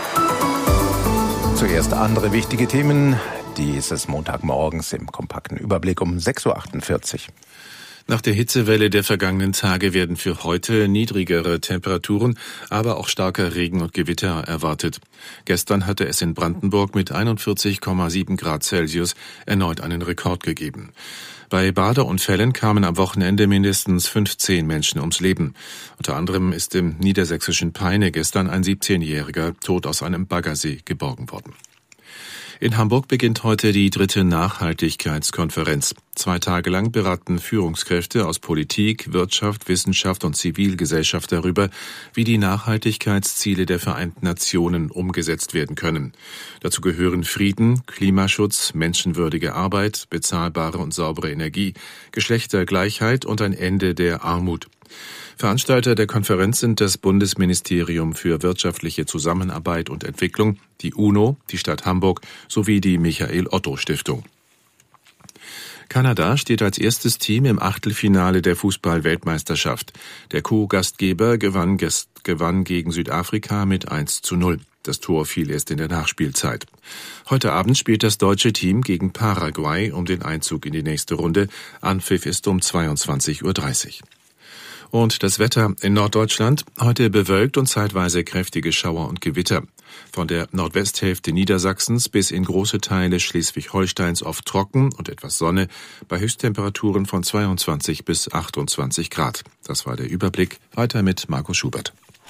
Zuerst andere wichtige Themen. Dieses Montagmorgens im kompakten Überblick um 6.48 Uhr. Nach der Hitzewelle der vergangenen Tage werden für heute niedrigere Temperaturen, aber auch starker Regen und Gewitter erwartet. Gestern hatte es in Brandenburg mit 41,7 Grad Celsius erneut einen Rekord gegeben. Bei Badeunfällen kamen am Wochenende mindestens 15 Menschen ums Leben. Unter anderem ist im niedersächsischen Peine gestern ein 17-Jähriger tot aus einem Baggersee geborgen worden. In Hamburg beginnt heute die 3. Nachhaltigkeitskonferenz. 2 Tage lang beraten Führungskräfte aus Politik, Wirtschaft, Wissenschaft und Zivilgesellschaft darüber, wie die Nachhaltigkeitsziele der Vereinten Nationen umgesetzt werden können. Dazu gehören Frieden, Klimaschutz, menschenwürdige Arbeit, bezahlbare und saubere Energie, Geschlechtergleichheit und ein Ende der Armut. Veranstalter der Konferenz sind das Bundesministerium für wirtschaftliche Zusammenarbeit und Entwicklung, die UNO, die Stadt Hamburg sowie die Michael-Otto-Stiftung. Kanada steht als erstes Team im Achtelfinale der Fußball-Weltmeisterschaft. Der Co-Gastgeber gewann gegen Südafrika mit 1:0. Das Tor fiel erst in der Nachspielzeit. Heute Abend spielt das deutsche Team gegen Paraguay um den Einzug in die nächste Runde. Anpfiff ist um 22.30 Uhr. Und das Wetter in Norddeutschland, heute bewölkt und zeitweise kräftige Schauer und Gewitter. Von der Nordwesthälfte Niedersachsens bis in große Teile Schleswig-Holsteins oft trocken und etwas Sonne, bei Höchsttemperaturen von 22 bis 28 Grad. Das war der Überblick. Weiter mit Markus Schubert.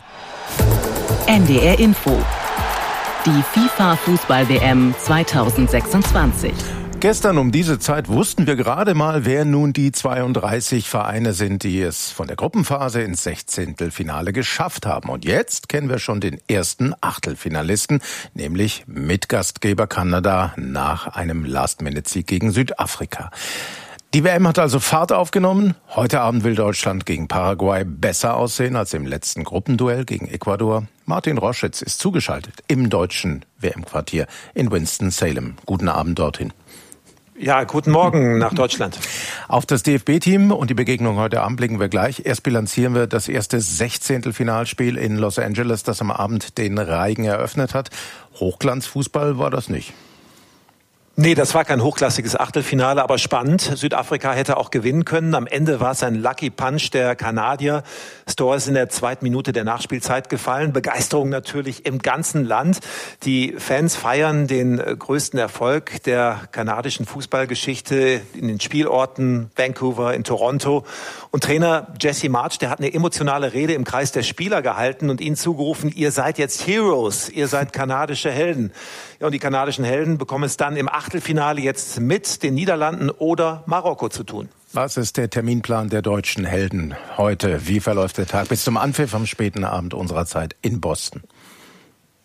NDR Info. Die FIFA-Fußball-WM 2026. Gestern um diese Zeit wussten wir gerade mal, wer nun die 32 Vereine sind, die es von der Gruppenphase ins 16. Finale geschafft haben. Und jetzt kennen wir schon den ersten Achtelfinalisten, nämlich Mitgastgeber Kanada nach einem Last-Minute-Sieg gegen Südafrika. Die WM hat also Fahrt aufgenommen. Heute Abend will Deutschland gegen Paraguay besser aussehen als im letzten Gruppenduell gegen Ecuador. Martin Roschitz ist zugeschaltet im deutschen WM-Quartier in Winston-Salem. Guten Abend dorthin. Ja, guten Morgen nach Deutschland. Auf das DFB-Team und die Begegnung heute Abend blicken wir gleich. Erst bilanzieren wir das erste 16. Finalspiel in Los Angeles, das am Abend den Reigen eröffnet hat. Hochglanzfußball war das nicht. Nee, das war kein hochklassiges Achtelfinale, aber spannend. Südafrika hätte auch gewinnen können. Am Ende war es ein Lucky Punch der Kanadier. Das Tor ist in der 2. Minute der Nachspielzeit gefallen. Begeisterung natürlich im ganzen Land. Die Fans feiern den größten Erfolg der kanadischen Fußballgeschichte in den Spielorten Vancouver, in Toronto. Und Trainer Jesse Marsch, der hat eine emotionale Rede im Kreis der Spieler gehalten und ihnen zugerufen, ihr seid jetzt Heroes, ihr seid kanadische Helden. Ja, und die kanadischen Helden bekommen es dann im Achtelfinale jetzt mit den Niederlanden oder Marokko zu tun. Was ist der Terminplan der deutschen Helden heute? Wie verläuft der Tag bis zum Anpfiff am späten Abend unserer Zeit in Boston?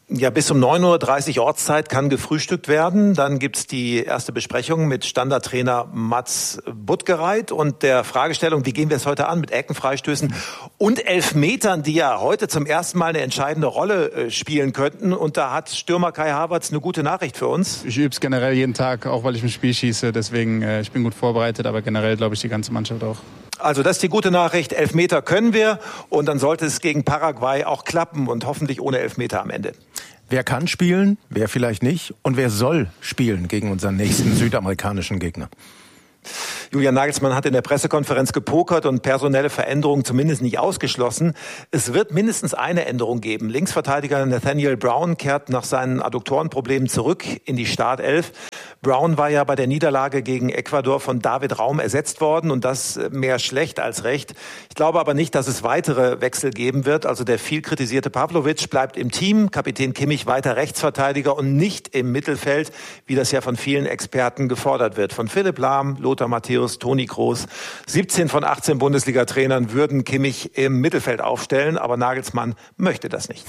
Ja, bis um 9:30 Uhr Ortszeit kann gefrühstückt werden. Dann gibt's die erste Besprechung mit Standardtrainer Mats Buttgereit und der Fragestellung, wie gehen wir es heute an mit Eckenfreistößen und Elfmetern, die ja heute zum ersten Mal eine entscheidende Rolle spielen könnten. Und da hat Stürmer Kai Havertz eine gute Nachricht für uns. Ich übe es generell jeden Tag, auch weil ich im Spiel schieße. Deswegen, ich bin gut vorbereitet, aber generell glaube ich die ganze Mannschaft auch. Also das ist die gute Nachricht. Elfmeter können wir und dann sollte es gegen Paraguay auch klappen und hoffentlich ohne Elfmeter am Ende. Wer kann spielen, wer vielleicht nicht und wer soll spielen gegen unseren nächsten südamerikanischen Gegner? Julian Nagelsmann hat in der Pressekonferenz gepokert und personelle Veränderungen zumindest nicht ausgeschlossen. Es wird mindestens eine Änderung geben. Linksverteidiger Nathaniel Brown kehrt nach seinen Adduktorenproblemen zurück in die Startelf. Brown war ja bei der Niederlage gegen Ecuador von David Raum ersetzt worden und das mehr schlecht als recht. Ich glaube aber nicht, dass es weitere Wechsel geben wird. Also der viel kritisierte Pavlovic bleibt im Team, Kapitän Kimmich weiter Rechtsverteidiger und nicht im Mittelfeld, wie das ja von vielen Experten gefordert wird. Von Philipp Lahm, Lothar Matthäus, Toni Kroos. 17 von 18 Bundesliga-Trainern würden Kimmich im Mittelfeld aufstellen, aber Nagelsmann möchte das nicht.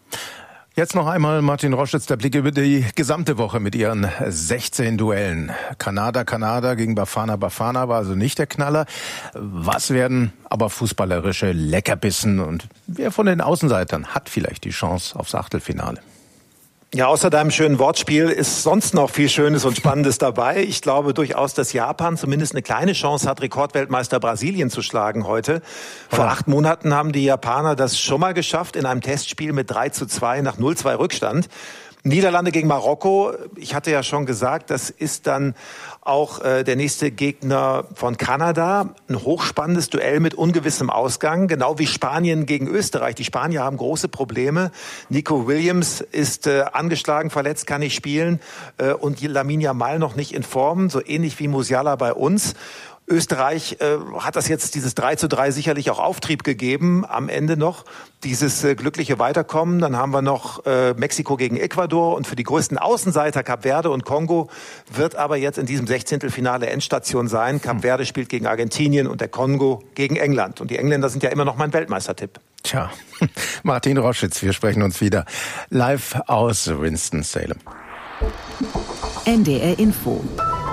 Jetzt noch einmal Martin Roschitz, der Blick über die gesamte Woche mit ihren 16 Duellen. Kanada gegen Bafana Bafana war also nicht der Knaller. Was werden aber fußballerische Leckerbissen und wer von den Außenseitern hat vielleicht die Chance aufs Achtelfinale? Ja, außer deinem schönen Wortspiel ist sonst noch viel Schönes und Spannendes dabei. Ich glaube durchaus, dass Japan zumindest eine kleine Chance hat, Rekordweltmeister Brasilien zu schlagen heute. Vor 8 Monaten haben die Japaner das schon mal geschafft in einem Testspiel mit 3:2 nach 0:2 Rückstand. Niederlande gegen Marokko, ich hatte ja schon gesagt, das ist dann auch der nächste Gegner von Kanada. Ein hochspannendes Duell mit ungewissem Ausgang, genau wie Spanien gegen Österreich. Die Spanier haben große Probleme. Nico Williams ist angeschlagen, verletzt, kann nicht spielen und Lamine Yamal noch nicht in Form, so ähnlich wie Musiala bei uns. Österreich hat das jetzt, dieses 3:3 sicherlich auch Auftrieb gegeben, am Ende noch dieses glückliche Weiterkommen. Dann haben wir noch Mexiko gegen Ecuador und für die größten Außenseiter Kap Verde und Kongo wird aber jetzt in diesem 16. Endstation sein. Kap Verde spielt gegen Argentinien und der Kongo gegen England. Und die Engländer sind ja immer noch mein Weltmeistertipp. Tja, Martin Roschitz, wir sprechen uns wieder live aus Winston-Salem. NDR Info.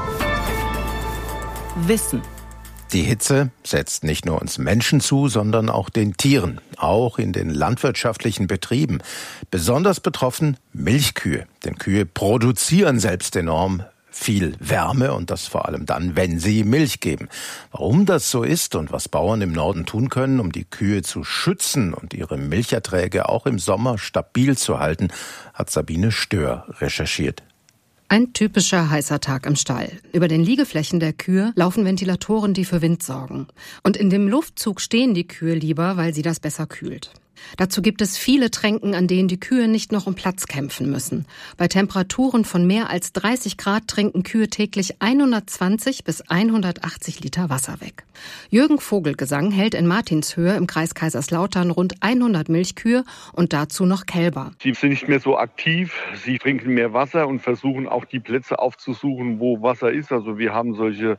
Wissen. Die Hitze setzt nicht nur uns Menschen zu, sondern auch den Tieren, auch in den landwirtschaftlichen Betrieben. Besonders betroffen Milchkühe, denn Kühe produzieren selbst enorm viel Wärme und das vor allem dann, wenn sie Milch geben. Warum das so ist und was Bauern im Norden tun können, um die Kühe zu schützen und ihre Milcherträge auch im Sommer stabil zu halten, hat Sabine Stör recherchiert. Ein typischer heißer Tag im Stall. Über den Liegeflächen der Kühe laufen Ventilatoren, die für Wind sorgen. Und in dem Luftzug stehen die Kühe lieber, weil sie das besser kühlt. Dazu gibt es viele Tränken, an denen die Kühe nicht noch um Platz kämpfen müssen. Bei Temperaturen von mehr als 30 Grad trinken Kühe täglich 120 bis 180 Liter Wasser weg. Jürgen Vogelgesang hält in Martinshöhe im Kreis Kaiserslautern rund 100 Milchkühe und dazu noch Kälber. Sie sind nicht mehr so aktiv, sie trinken mehr Wasser und versuchen auch die Plätze aufzusuchen, wo Wasser ist. Also wir haben solche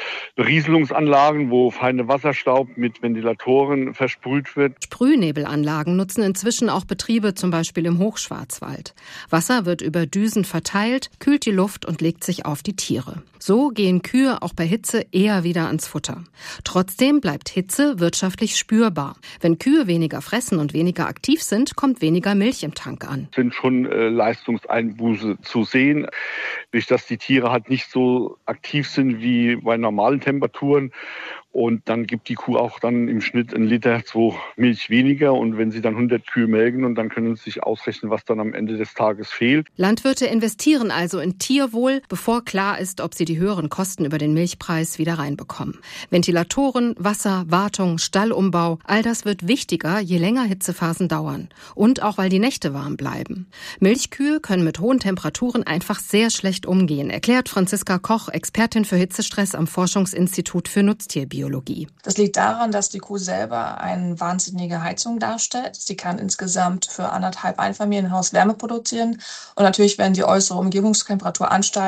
Berieselungsanlagen, wo feiner Wasserstaub mit Ventilatoren versprüht wird. Sprühnebelanlagen nutzen inzwischen auch Betriebe, zum Beispiel im Hochschwarzwald. Wasser wird über Düsen verteilt, kühlt die Luft und legt sich auf die Tiere. So gehen Kühe auch bei Hitze eher wieder ans Futter. Trotzdem bleibt Hitze wirtschaftlich spürbar. Wenn Kühe weniger fressen und weniger aktiv sind, kommt weniger Milch im Tank an. Es sind schon Leistungseinbuße zu sehen, durch dass die Tiere halt nicht so aktiv sind wie bei normalen Temperaturen. Und dann gibt die Kuh auch dann im Schnitt 1 Liter 2 Milch weniger. Und wenn sie dann 100 Kühe melken, und dann können sie sich ausrechnen, was dann am Ende des Tages fehlt. Landwirte investieren also in Tierwohl, bevor klar ist, ob sie die höheren Kosten über den Milchpreis wieder reinbekommen. Ventilatoren, Wasser, Wartung, Stallumbau, all das wird wichtiger, je länger Hitzephasen dauern. Und auch, weil die Nächte warm bleiben. Milchkühe können mit hohen Temperaturen einfach sehr schlecht umgehen, erklärt Franziska Koch, Expertin für Hitzestress am Forschungsinstitut für Nutztierbiologie. Das liegt daran, dass die Kuh selber eine wahnsinnige Heizung darstellt. Sie kann insgesamt für 1,5 Einfamilienhaus Wärme produzieren. Und natürlich, wenn die äußere Umgebungstemperatur ansteigt,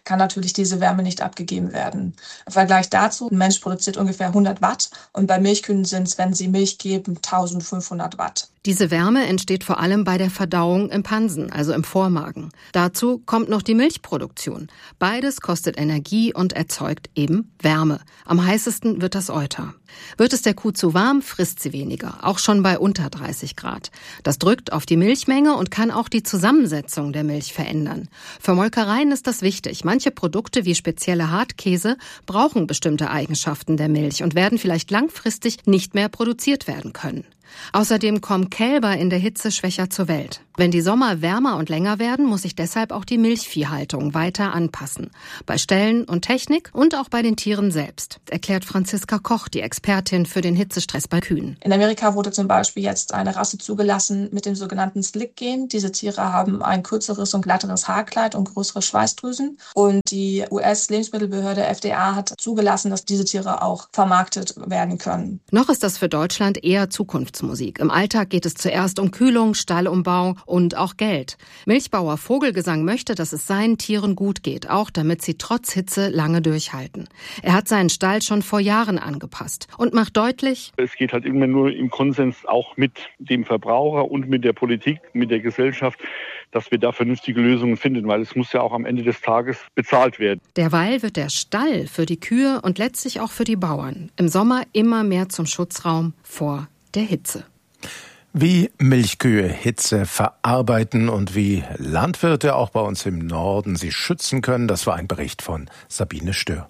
kann natürlich diese Wärme nicht abgegeben werden. Im Vergleich dazu, ein Mensch produziert ungefähr 100 Watt und bei Milchkühen sind es, wenn sie Milch geben, 1500 Watt. Diese Wärme entsteht vor allem bei der Verdauung im Pansen, also im Vormagen. Dazu kommt noch die Milchproduktion. Beides kostet Energie und erzeugt eben Wärme. Am heißesten wird das Euter. Wird es der Kuh zu warm, frisst sie weniger, auch schon bei unter 30 Grad. Das drückt auf die Milchmenge und kann auch die Zusammensetzung der Milch verändern. Für Molkereien ist das wichtig. Manche Produkte wie spezielle Hartkäse brauchen bestimmte Eigenschaften der Milch und werden vielleicht langfristig nicht mehr produziert werden können. Außerdem kommen Kälber in der Hitze schwächer zur Welt. Wenn die Sommer wärmer und länger werden, muss sich deshalb auch die Milchviehhaltung weiter anpassen. Bei Ställen und Technik und auch bei den Tieren selbst, erklärt Franziska Koch, die Expertin für den Hitzestress bei Kühen. In Amerika wurde zum Beispiel jetzt eine Rasse zugelassen mit dem sogenannten Slick-Gen. Diese Tiere haben ein kürzeres und glatteres Haarkleid und größere Schweißdrüsen. Und die US-Lebensmittelbehörde FDA hat zugelassen, dass diese Tiere auch vermarktet werden können. Noch ist das für Deutschland eher Zukunftsmusik. Im Alltag geht es zuerst um Kühlung, Stallumbau und auch Geld. Milchbauer Vogelgesang möchte, dass es seinen Tieren gut geht, auch damit sie trotz Hitze lange durchhalten. Er hat seinen Stall schon vor Jahren angepasst und macht deutlich: Es geht halt immer nur im Konsens auch mit dem Verbraucher und mit der Politik, mit der Gesellschaft, dass wir da vernünftige Lösungen finden, weil es muss ja auch am Ende des Tages bezahlt werden. Derweil wird der Stall für die Kühe und letztlich auch für die Bauern im Sommer immer mehr zum Schutzraum vor der Hitze. Wie Milchkühe Hitze verarbeiten und wie Landwirte auch bei uns im Norden sie schützen können, das war ein Bericht von Sabine Stör.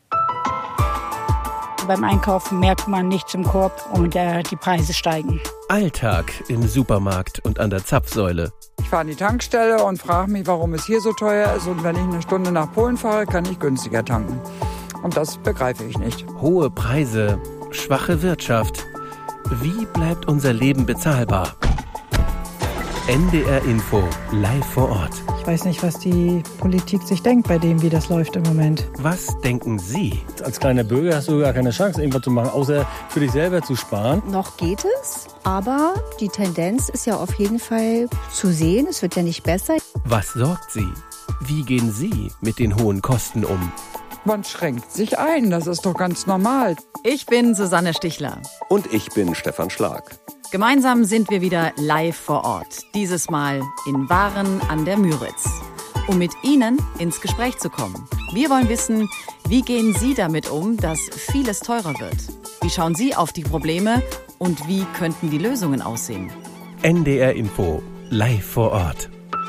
Beim Einkaufen merkt man nichts im Korb und die Preise steigen. Alltag im Supermarkt und an der Zapfsäule. Ich fahre an die Tankstelle und frage mich, warum es hier so teuer ist. Und wenn ich eine Stunde nach Polen fahre, kann ich günstiger tanken. Und das begreife ich nicht. Hohe Preise, schwache Wirtschaft. Wie bleibt unser Leben bezahlbar? NDR Info, live vor Ort. Ich weiß nicht, was die Politik sich denkt bei dem, wie das läuft im Moment. Was denken Sie? Als kleiner Bürger hast du gar keine Chance, irgendwas zu machen, außer für dich selber zu sparen. Noch geht es, aber die Tendenz ist ja auf jeden Fall zu sehen. Es wird ja nicht besser. Was sorgt Sie? Wie gehen Sie mit den hohen Kosten um? Man schränkt sich ein, das ist doch ganz normal. Ich bin Susanne Stichler. Und ich bin Stefan Schlag. Gemeinsam sind wir wieder live vor Ort. Dieses Mal in Waren an der Müritz. Um mit Ihnen ins Gespräch zu kommen. Wir wollen wissen, wie gehen Sie damit um, dass vieles teurer wird? Wie schauen Sie auf die Probleme und wie könnten die Lösungen aussehen? NDR Info, live vor Ort.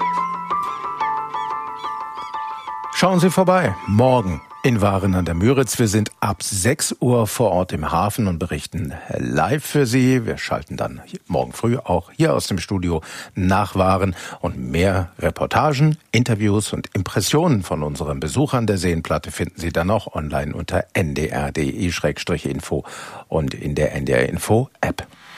Schauen Sie vorbei, morgen in Waren an der Müritz. Wir sind ab 6 Uhr vor Ort im Hafen und berichten live für Sie. Wir schalten dann morgen früh auch hier aus dem Studio nach Waren und mehr Reportagen, Interviews und Impressionen von unseren Besuchern der Seenplatte finden Sie dann auch online unter ndr.de/info und in der NDR Info App.